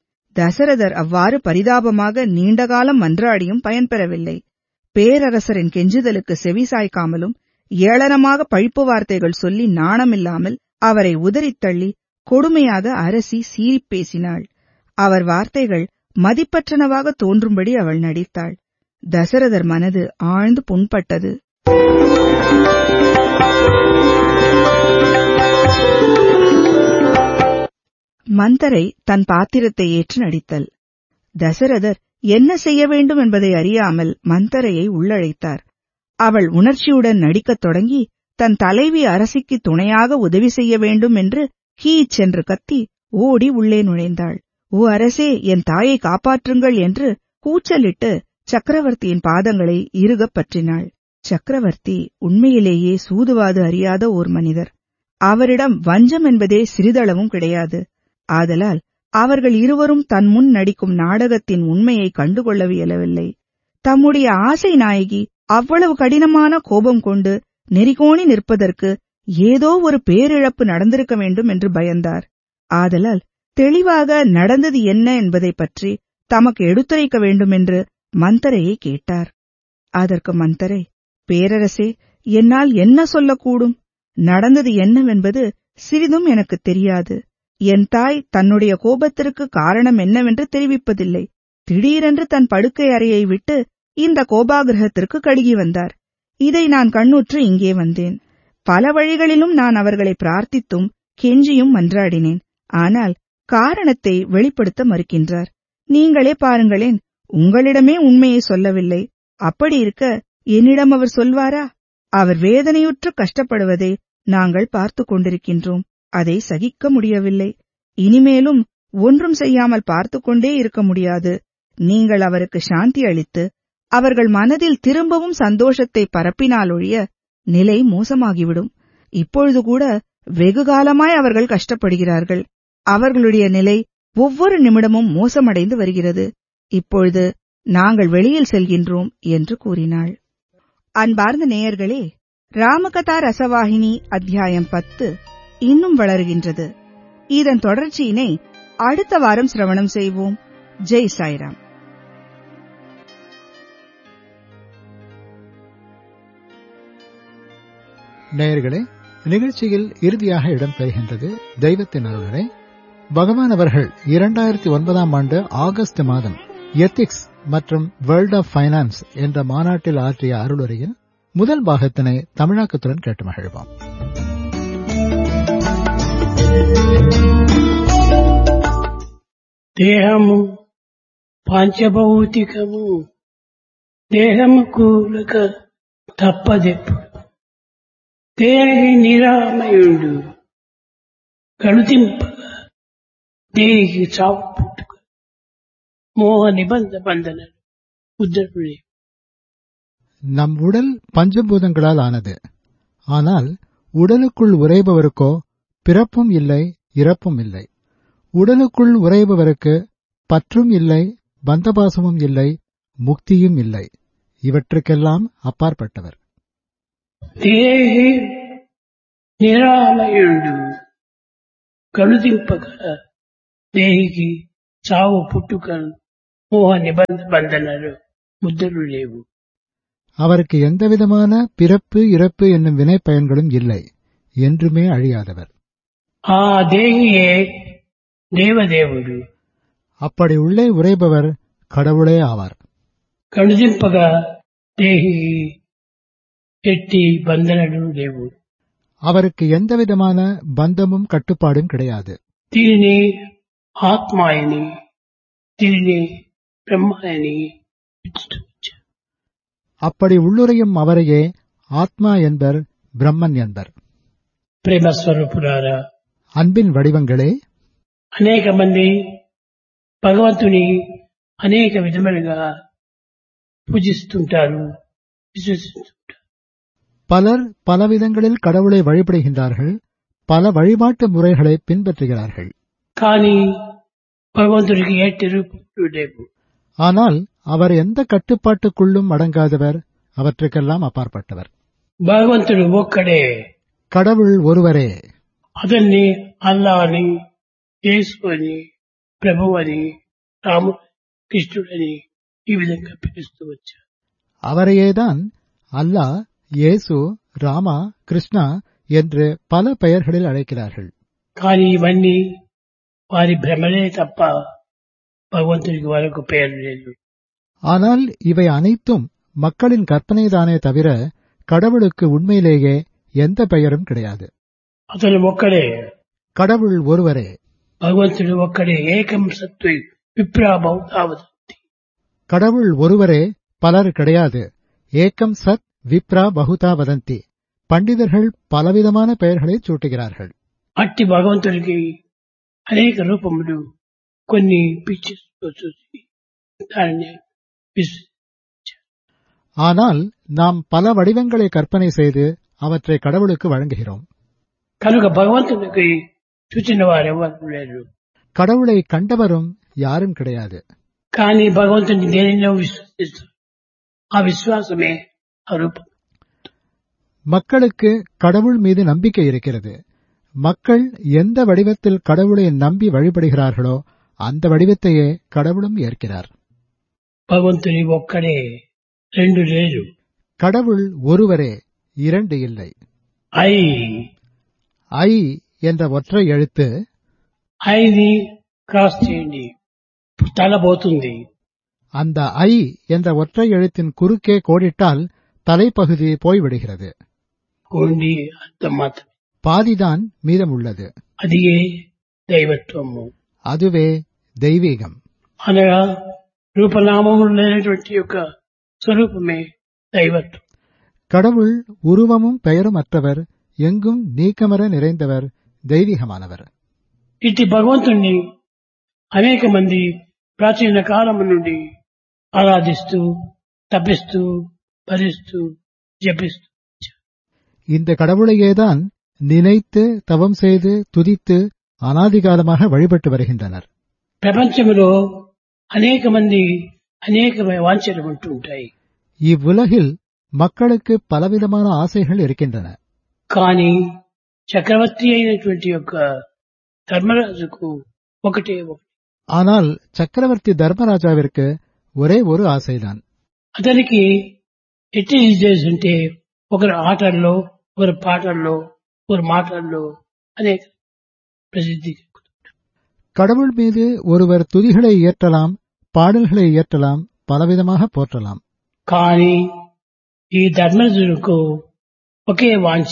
தசரதர் அவ்வாறு பரிதாபமாக நீண்டகாலம் மன்றாடியும் பயன்பெறவில்லை. பேரரசரின் கெஞ்சுதலுக்கு செவிசாய்க்காமலும் ஏளனமாக பழிப்பு வார்த்தைகள் சொல்லி நாணமில்லாமல் அவரை உதறித் தள்ளி கொடுமையாக அரசி சீறிப் பேசினாள். அவர் வார்த்தைகள் மதிப்பற்றனவாக தோன்றும்படி அவள் நடித்தாள். தசரதர் மனது ஆழ்ந்து புண்பட்டது. மந்தரை தன் பாத்திரத்தை ஏற்று நடித்தல். தசரதர் என்ன செய்ய வேண்டும் என்பதை அறியாமல் மந்தரையை உள்ளழைத்தார். அவள் உணர்ச்சியுடன் நடிக்கத் தொடங்கி தன் தலைவி அரசிக்கு துணையாக உதவி செய்ய வேண்டும் என்று கீச் என்று கத்தி ஓடி உள்ளே நுழைந்தாள். ஓ அரசே, என் தாயை காப்பாற்றுங்கள் என்று கூச்சலிட்டு சக்கரவர்த்தியின் பாதங்களை இறுகப் பற்றினாள். சக்கரவர்த்தி உண்மையிலேயே சூதுவாது அறியாத ஓர் மனிதர். அவரிடம் வஞ்சம் என்பதே சிறிதளவும் கிடையாது. ஆதலால் அவர்கள் இருவரும் தன் முன் நடிக்கும் நாடகத்தின் உண்மையை கண்டுகொள்ளவியலவில்லை. தம்முடைய ஆசை நாயகி அவ்வளவு கடினமான கோபம் கொண்டு நெறிகோணி நிற்பதற்கு ஏதோ ஒரு பேரிழப்பு நடந்திருக்க வேண்டும் என்று பயந்தார். ஆதலால் தெளிவாக நடந்தது என்ன என்பதைப் பற்றி தமக்கு எடுத்துரைக்க வேண்டுமென்று மந்தரையை கேட்டார். அதற்கு மந்தரை, பேரரசே, என்னால் என்ன சொல்லக்கூடும்? நடந்தது என்னவென்பது சிறிதும் எனக்குத் தெரியாது. என் தாய் தன்னுடைய கோபத்திற்கு காரணம் என்னவென்று தெரிவிப்பதில்லை. திடீரென்று தன் படுக்கை அறையை விட்டு இந்த கோபாகிரகத்திற்கு கழுகி வந்தார். இதை நான் கண்ணுற்று இங்கே வந்தேன். பல வழிகளிலும் நான் அவர்களை பிரார்த்தித்தும் கெஞ்சியும் மன்றாடினேன். ஆனால் காரணத்தை வெளிப்படுத்த மறுக்கின்றார். நீங்களே பாருங்களேன், உங்களிடமே உண்மையை சொல்லவில்லை. அப்படி இருக்க என்னிடம் அவர் சொல்வாரா? அவர் வேதனையுற்று கஷ்டப்படுவதை நாங்கள் பார்த்துக் கொண்டிருக்கின்றோம். அதை சகிக்க முடியவில்லை. இனிமேலும் ஒன்றும் செய்யாமல் பார்த்துக் கொண்டே இருக்க முடியாது. நீங்கள் அவருக்கு சாந்தி அளித்து அவர்கள் மனதில் திரும்பவும் சந்தோஷத்தை பரப்பினாலொழிய நிலை மோசமாகிவிடும். இப்பொழுது கூட வெகுகாலமாய் அவர்கள் கஷ்டப்படுகிறார்கள். அவர்களுடைய நிலை ஒவ்வொரு நிமிடமும் மோசமடைந்து வருகிறது. இப்பொழுது நாங்கள் வெளியில் செல்கின்றோம் என்று கூறினாள். அன்பார்ந்த நேயர்களே, ராமகதா ரசவாகினி அத்தியாயம் 10 இன்னும் வளருகின்றது. இதன் தொடர்ச்சியினை அடுத்த வாரம் சிரவணம் செய்வோம். ஜெய் சாய்ராம். நேயர்களே, நிகழ்ச்சியில் இறுதியாக இடம்பெறுகின்றது தெய்வத்தின் அருளரை. பகவான் அவர்கள் 2009ஆம் ஆண்டு ஆகஸ்ட் மாதம் எத்திக்ஸ் மற்றும் வேர்ல்ட் ஆஃப் ஃபைனான்ஸ் என்ற மாநாட்டில் ஆற்றிய அருளுரையின் முதல் பாகத்தினை தமிழாக்கத்துடன் கேட்டு மகிழ்வோம். దేహము పంచభౌతికము, దేహము కూలక తప్పదెప్పుడు. దేహి నిరామయుడు గణుతింపగా, దేహి చావు పుట్టుక மோக நிபந்த பந்தனர் உத்தரவு. நம் உடல் பஞ்சபூதங்களால் ஆனது. ஆனால் உடலுக்குள் உறைபவருக்கோ பிறப்பும் இல்லை, இறப்பும் இல்லை. உடலுக்குள் உறைபவருக்கு பற்றும் இல்லை, பந்தபாசமும் இல்லை, முக்தியும் இல்லை. இவற்றுக்கெல்லாம் அப்பாற்பட்டவர். தேகி நிராமயுడు గణుతింపగా, దేహికి చావు పుట్టుక மோக நிபந்த பந்தனர் முத்தரு లేవు. அவருக்கு எந்தவிதமான பிறப்பு இறப்பு என்னும் வினை பயன்களும் இல்லை, என்றுமே அழியாதவர். ஆ தேகியே தேவதேவுடு. அப்படி உள்ளே உறைபவர் கடவுளே ஆவார். గణుతింపగా దేహి எட்டி பந்தனடு లేవు. அவருக்கு எந்தவிதமான பந்தமும் கட்டுப்பாடும் கிடையாது. దీనిని ఆత్మాయని, దీనిని బ్రహ్మాయని పిలుచువచ్చు. அப்படி உள்ளுரையும் அவரையே ஆத்மா என்பர், பிரம்மன் என்பர். ప్రేమ స్వరూపులారా, அன்பின் வடிவங்களே, అనేక మంది భగవంతుని అనేక విధములుగా పూజిస్తుంటారు, విశ్వసిస్తుంటారు. பலர் பலவிதங்களில் கடவுளை வழிபடுகின்றார்கள், பல வழிபாட்டு முறைகளை பின்பற்றுகிறார்கள். కానీ భగవంతుడికి ఏటి రూపములు లేవు. ஆனால் அவர் எந்த கட்டுப்பாட்டுக்குள்ளும் அடங்காதவர், அவற்றுக்கெல்லாம் அப்பாற்பட்டவர். భగవంతుడు ఒక్కడే. கடவுள் ஒருவரே. అతన్ని అల్లా అని, యేసు అని, ప్రభు అని, రాము కృష్ణుడని ఈ విధంగా పిలుస్తూ వచ్చారు. அவரையேதான் அல்லாஹ், இயேசு, ராமா, கிருஷ்ணா என்று பல பெயர்களில் அழைக்கிறார்கள். కానీ ఇవన్నీ వారి భ్రమలే తప్ప భగవంతుడికి వరకు పేరు లేదు. ஆனால் இவை அனைத்தும் மக்களின் கற்பனைதானே தவிர கடவுளுக்கு உண்மையிலேயே எந்த பெயரும் கிடையாது. అతను ఒక్కడే. கடவுள் ஒருவரே. భగవంతుడు ఒక్కడే ఏకం సత్వై విప్రా బహుధావదంతి. கடவுள் ஒருவரே, பலர் கிடையாது. ஏக்கம் சத் விப்ரா பகுதா வதந்தி. பண்டிதர்கள் பலவிதமான பெயர்களைச் சூட்டுகிறார்கள். అట్టి భగవంతుడికి అనేక రూపములు కొన్ని పిక్చర్స్ చూసి దానిని ஆனால் நாம் பல வடிவங்களை கற்பனை செய்து அவற்றை கடவுளுக்கு வழங்குகிறோம். కనుక భగవంతుడికి చూచిన వారు ఎవరు లేరు. கடவுளை கண்டவரும் யாரும் கிடையாது. కానీ భగవంతుని దేనిలో విశ్వసిస్తారు. ఆ విశ్వాసమే ఆ రూపం. மக்களுக்கு கடவுள் மீது நம்பிக்கை இருக்கிறது. மக்கள் எந்த வடிவத்தில் கடவுளை நம்பி வழிபடுகிறார்களோ அந்த வடிவத்தையே கடவுளும் ஏற்கிறார். భగవంతుని ఒక్కడే, రెండు లేరు. கடவுள் ஒருவரே, இரண்டு இல்லை. ఐ ஐ என்ற ஒற்றை எழுத்து ఐని క్రాస్ చేయండి, తల పోతుంది. அந்த ஐ என்ற ஒற்றை எழுத்தின் குறுக்கே கோடிட்டால் தலைப்பகுதி போய்விடுகிறது. ఓన్లీ అర్థం మాత్రం. பாதிதான் மீதமுள்ளது. అది దైవత్వము. அதுவே தெய்வீகம். అనగా రూపనామములు లేనటువంటి యొక్క స్వరూపమే దైవత్వం. கடவுள் உருவமும் பெயரும் அற்றவர், எங்கும் நீக்கமர நிறைந்தவர், தெய்வீகமானவர். ఇట్టి భగవంతుణ్ణి అనేక మంది ప్రాచీన కాలము నుండి ఆరాధిస్తూ తపిస్తూ భరిస్తూ జపిస్తూ இந்த கடவுளையேதான் நினைத்து தவம் செய்து துதித்து அனாதிகாலமாக வழிபட்டு வருகின்றனர். ప్రపంచంలో అనేక మంది అనేక వాంఛలు ఉంటుంటాయి. இவ்வுலகில் மக்களுக்கு பலவிதமான ஆசைகள் இருக்கின்றன. కానీ చక్రవర్తి అయినటువంటి యొక్క ధర్మరాజుకు ఒకటే ఒకటి. ஆனால் சக்கரவர்த்தி தர்மராஜாவிற்கு ஒரே ஒரு ஆசைதான். అతనికి ఎట్టి డిజైన్స్ ఉంటే ఒకరు ఆటల్లో, ఒకరు పాటల్లో, ఒకరు మాటల్లో అనేక ప్రసిద్ధి. கடவுள் மீது ஒருவர் துதிகளை இயற்றலாம், பாடல்களை இயற்றலாம், பலவிதமாக போற்றலாம். కానీ ఈ ధర్మరాజుకు ఒకే వాంఛ.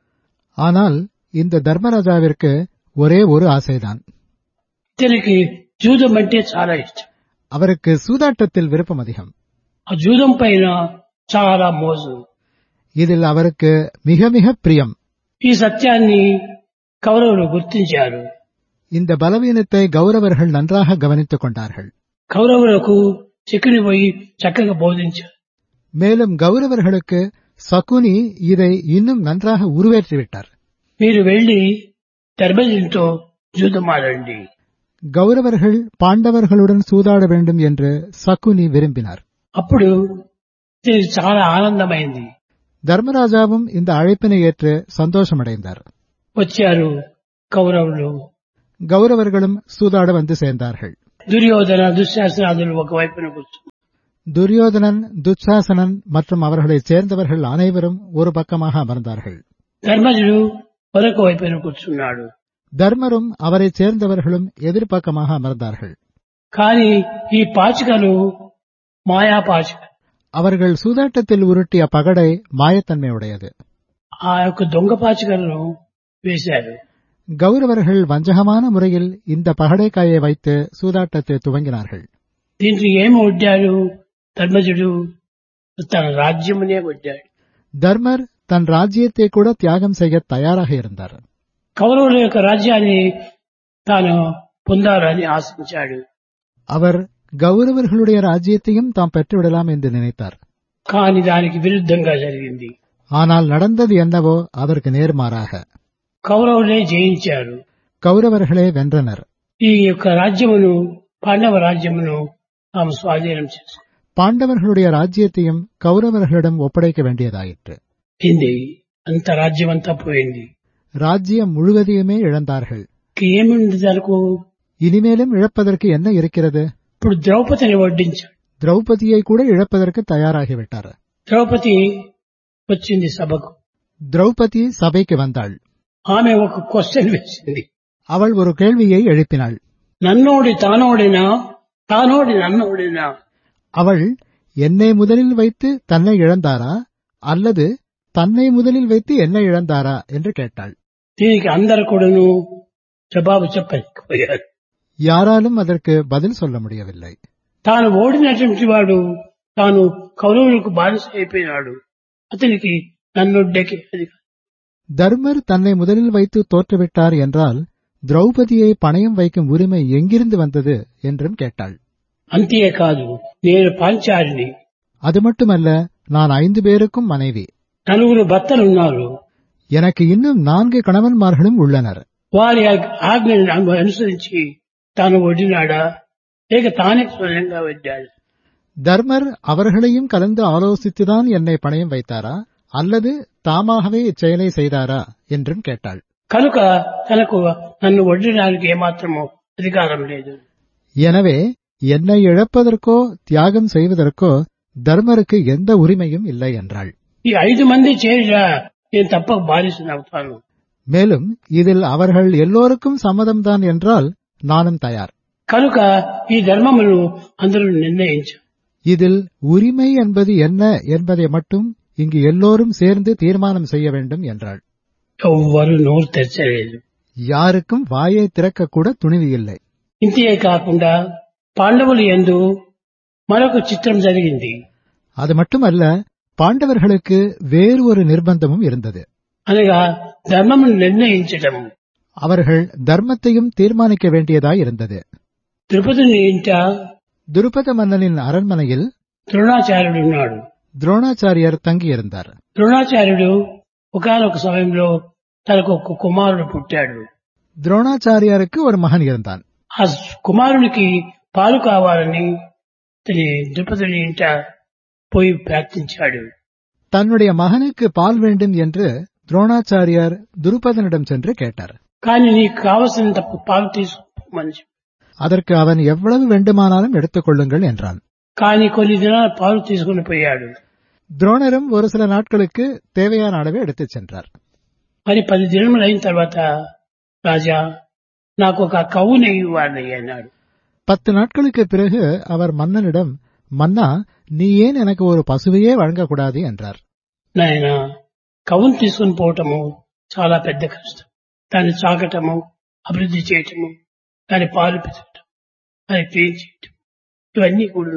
ஆனால் இந்த தர்மராஜாவிற்கு ஒரே ஒரு ஆசைதான். ఇతనికి జూదం అంటే చాలా ఇష్టం. அவருக்கு சூதாட்டத்தில் விருப்பம் அதிகம். ఆ జూదం పైన చాలా మోజు. இதில் அவருக்கு மிக மிக பிரியம். ఈ సత్యాన్ని కౌరవులు గుర్తించారు. இந்த பலவீனத்தை கௌரவர்கள் நன்றாக கவனித்துக் கொண்டார்கள். కౌరవులకు శకుని పోయి చక్కగా బోధించారు. மேலும் கௌரவர்களுக்கு சகுனி இதை இன்னும் நன்றாக உருவேற்றிவிட்டார். మీరు వెళ్లి ధర్మజునితో జూదమాడండి. கௌரவர்கள் பாண்டவர்களுடன் சூதாட வேண்டும் என்று சகுனி விரும்பினார். అప్పుడు ఇది చాలా ఆనందమైంది. தர்மராஜாவும் இந்த அழைப்பினை ஏற்று சந்தோஷமடைந்தார். వచ్చారు కౌరవులు. கௌரவர்களும் சூதாட வந்து சேர்ந்தார்கள். దుర్యోధన దుశ్శాసనాదులు ఒకవైపున కూర్చున్నారు. துரியோதனன், துச்சாசனன் மற்றும் அவர்களைச் சேர்ந்தவர்கள் அனைவரும் ஒரு பக்கமாக அமர்ந்தார்கள். ధర్మజుడు మరొక వైపున కూర్చున్నాడు. தர்மரும் அவரைச் சேர்ந்தவர்களும் எதிர்பக்கமாக அமர்ந்தார்கள். కానీ ఈ పాచికలు మాయా పాచిక. அவர்கள் சூதாட்டத்தில் உருட்டிய பகடை மாயத்தன்மையுடையது. ఆ యొక్క దొంగ పాచికలను వేశారు. கௌரவர்கள் வஞ்சகமான முறையில் இந்த பகடைக்காயை வைத்து சூதாட்டத்தை துவங்கினார்கள். దీంట్లో ఏమి వడ్డాడు ధర్మజుడు? తన రాజ్యమునే వడ్డాడు. தர்மர் தன் ராஜ்யத்தை கூட தியாகம் செய்ய தயாராக இருந்தார். కౌరవుల యొక్క రాజ్యాన్ని తాను పొందాలని ఆశించాడు. அவர் கௌரவர்களுடைய ராஜ்யத்தையும் தாம் பெற்றுவிடலாம் என்று நினைத்தார். కానీ దానికి విరుద్ధంగా జరిగింది. ஆனால் நடந்தது என்னவோ அதற்கு நேர்மாறாக. కౌరవులే జయించారు. கௌரவர்களே வென்றனர். ఈ యొక్క రాజ్యమును, పాండవ రాజ్యమును తాము స్వాధీనం చేసుకుంది. பாண்டவர்களுடைய ராஜ்யத்தையும் கௌரவர்களிடம் ஒப்படைக்க வேண்டியதாயிற்று. అంత రాజ్యం అంతా పోయింది. ராஜ்யம் முழுவதையுமே இழந்தார்கள். ఏముంది దానికి? இனிமேலும் இழப்பதற்கு என்ன இருக்கிறது? ఇప్పుడు ద్రౌపదిని వడ్డించాడు. திரௌபதியை கூட இழப்பதற்கு தயாராகிவிட்டார். ద్రౌపది వచ్చింది సభకు. திரௌபதி சபைக்கு வந்தாள். ఆమె ఒక క్వశ్చన్ వేసింది. அவள் ஒரு கேள்வியை எழுப்பினாள். నన్నోడి తానోడినా, తానోడి నన్నోడినా? அவள் என்னை முதலில் வைத்து தன்னை இழந்தாரா அல்லது தன்னை முதலில் வைத்து என்னை இழந்தாரா என்று கேட்டாள். దీనికి అందరు కూడాను జవాబు చెప్పలేకపోయాడు. யாராலும் அதற்கு பதில் சொல்ல முடியவில்லை. తాను ఓడినటువంటి వాడు తాను కౌరవులకు బానిస అయిపోయినాడు. అతనికి నన్నొడ్డకి అది தர்மர் தன்னை முதலில் வைத்து தோற்றுவிட்டார் என்றால் திரௌபதியை பணயம் வைக்கும் உரிமை எங்கிருந்து வந்தது என்றும் கேட்டாள். అంతేకాదు, నేను పాంచాలిని. அது மட்டுமல்ல, நான் 5 பேருக்கும் மனைவி. నలుగురు భర్తలున్నారు. எனக்கு இன்னும் 4 கணவன்மார்களும் உள்ளனர். వారి ఆజ్ఞను అనుసరించి తాను ఒడినాడా లేక తానే స్వయంగా వడ్డాడు? தர்மர் அவர்களையும் கலந்து ஆலோசித்துதான் என்னை பணயம் வைத்தாரா அல்லது தாமாகவே இச்செயலை செய்தாரா என்றும் கேட்டாள். కనుక తనకు నన్ను ఒడ్డడానికి ఏమాత్రమో అధికారం లేదు. எனவே என்னை இழப்பதற்கோ தியாகம் செய்வதற்கோ தர்மருக்கு எந்த உரிமையும் இல்லை என்றாள். ఈ 5 మంది చేరినా నేను తప్పక బానిసనవుతాను. மேலும் இதில் அவர்கள் எல்லோருக்கும் சம்மதம்தான் என்றால் நானும் தயார். కనుక ఈ ధర్మమును అందరూ నిర్ణయించారు. இதில் உரிமை என்பது என்ன என்பதை மட்டும் இங்கு எல்லோரும் சேர்ந்து தீர்மானம் செய்ய வேண்டும் என்றாள். ఎవ్వరూ నోరు తెరచలేదు. யாருக்கும் வாயை திறக்கக்கூட துணிவு இல்லை. ఇంతే కాకుండా పాండవులు యందు మరొక చిత్రం జరిగింది. அது மட்டுமல்ல, பாண்டவர்களுக்கு வேறு ஒரு நிர்பந்தமும் இருந்தது. అనగా ధర్మమును నిర్ణయించడం. அவர்கள் தர்மத்தையும் தீர்மானிக்க வேண்டியதாயிருந்தது. ద్రుపదుని ఇంట துருபத மன்னனின் அரண்மனையில் ద్రోణాచార్యుడు ఉన్నాడు. துரோணாச்சாரியர் தங்கியிருந்தார். ద్రోణాచార్యుడు ఒకానొక సమయంలో తనకు ఒక కుమారుడు పుట్టాడు. துரோணாச்சாரியாருக்கு ஒரு மகன் இருந்தான். ఆ కుమారునికి పాలు కావాలని ద్రుపదుని ఇంట పోయి ప్రార్థించాడు. தன்னுடைய மகனுக்கு பால் வேண்டும் என்று துரோணாச்சாரியார் துருபதனிடம் சென்று கேட்டார். కానీ నీకు కావలసినంత పాలు తీసుకోమని చెప్పాడు. அதற்கு அவன் எவ்வளவு வேண்டுமானாலும் எடுத்துக் கொள்ளுங்கள் என்றான். కానీ కొన్ని దినాలు పాలు తీసుకుని పోయాడు. துரோணரும் ஒரு சில நாட்களுக்கு தேவையான அளவை எடுத்துச் சென்றார். మరి 10 దినములు అయిన తర్వాత రాజా నాకు ఒక కవుని ఇవ్వాలి అన్నాడు. 10 நாட்களுக்கு பிறகு அவர் மன்னனிடம், மன்னா, நீ ஏன் எனக்கு ஒரு பசுவையே வழங்கக்கூடாது என்றார். నాయన, కవును తీసుకుని పోవటము చాలా పెద్ద కష్టం. దాన్ని సాకటము, అభివృద్ధి చేయటము, దాని పాలు పెంచటం, అది క్లీన్ చేయటం, ఇవన్నీ కూడా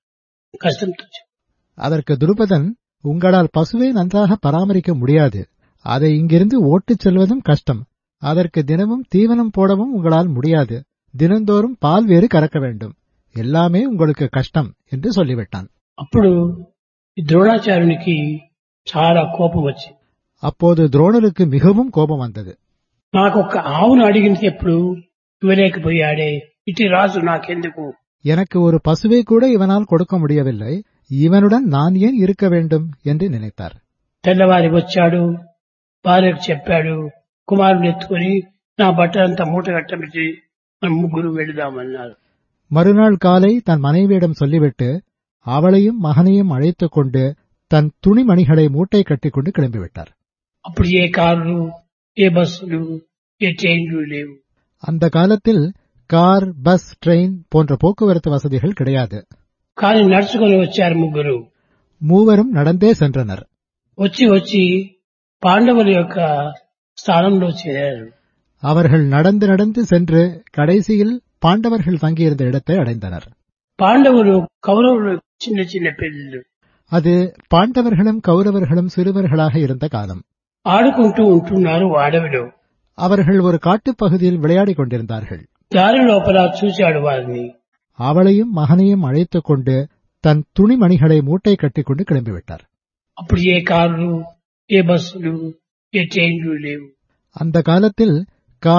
కష్టంతో. அதற்கு துருபதன், உங்களால் பசுவை நன்றாக பராமரிக்க முடியாது. அதை இங்கிருந்து ஓட்டிச் செல்வதும் கஷ்டம். அதற்கு தினமும் தீவனம் போடவும் உங்களால் முடியாது. தினந்தோறும் பால் வேறு கறக்க வேண்டும். எல்லாமே உங்களுக்கு கஷ்டம் என்று சொல்லிவிட்டான். అప్పుడు ద్రోణాచార్యునికి చాలా కోపం వచ్చింది. அப்போது துரோணருக்கு மிகவும் கோபம் வந்தது. నాకొక్క ఆవును అడిగినది ఎప్పుడు ఇవ్వలేకపోయాడే, ఇటు రాజు నాకెందుకు? எனக்கு ஒரு பசுவை கூட இவனால் கொடுக்க முடியவில்லை, இவனுடன் நான் ஏன் இருக்க வேண்டும் என்று நினைத்தார். తెల్లవారి వచ్చాడు, భార్యకు చెప్పాడు, కుమారుడు ఎత్తుకుని నా బట్టలంతా మూట కట్టబెట్టి మనం ముగ్గురు వెళదామన్నారు. மறுநாள் காலை தன் மனைவியிடம் சொல்லிவிட்டு அவளையும் மகனையும் அழைத்துக் கொண்டு தன் துணிமணிகளை மூட்டை கட்டிக்கொண்டு கிளம்பிவிட்டார். అప్పుడు ఏ కార్లు, ఏ బస్సులు, ఏ ట్రైన్లు లేవు. அந்த காலத்தில் கார், பஸ், ட்ரெயின் போன்ற போக்குவரத்து வசதிகள் கிடையாது. కానీ నడుచుకొని వచ్చారు ముగ్గురు. மூவரும் நடந்தே சென்றனர். వచ్చి వచ్చి పాండవుల యొక్క స్థానంలో చేరారు. அவர்கள் நடந்து நடந்து சென்று கடைசியில் பாண்டவர்கள் தங்கியிருந்த இடத்தை அடைந்தனர். పాండవులు కౌరవులు చిన్న చిన్న పిల్లలు. அது பாண்டவர்களும் கௌரவர்களும் சிறுவர்களாக இருந்த காலம். ఆడుకుంటూ ఉంటున్నారు అడవిలో. அவர்கள் ஒரு காட்டுப் பகுதியில் விளையாடிக் கொண்டிருந்தார்கள். దారి లోపల చూశాడు వారిని. அவளையும் மகனையும் அழைத்துக் கொண்டு தன் துணிமணிகளை மூட்டை கட்டிக்கொண்டு கிளம்பிவிட்டார். అప్పుడు ఏ కార్లు, ఏ బస్సులు, ఏ ట్రైన్లు లేవు. அந்த காலத்தில்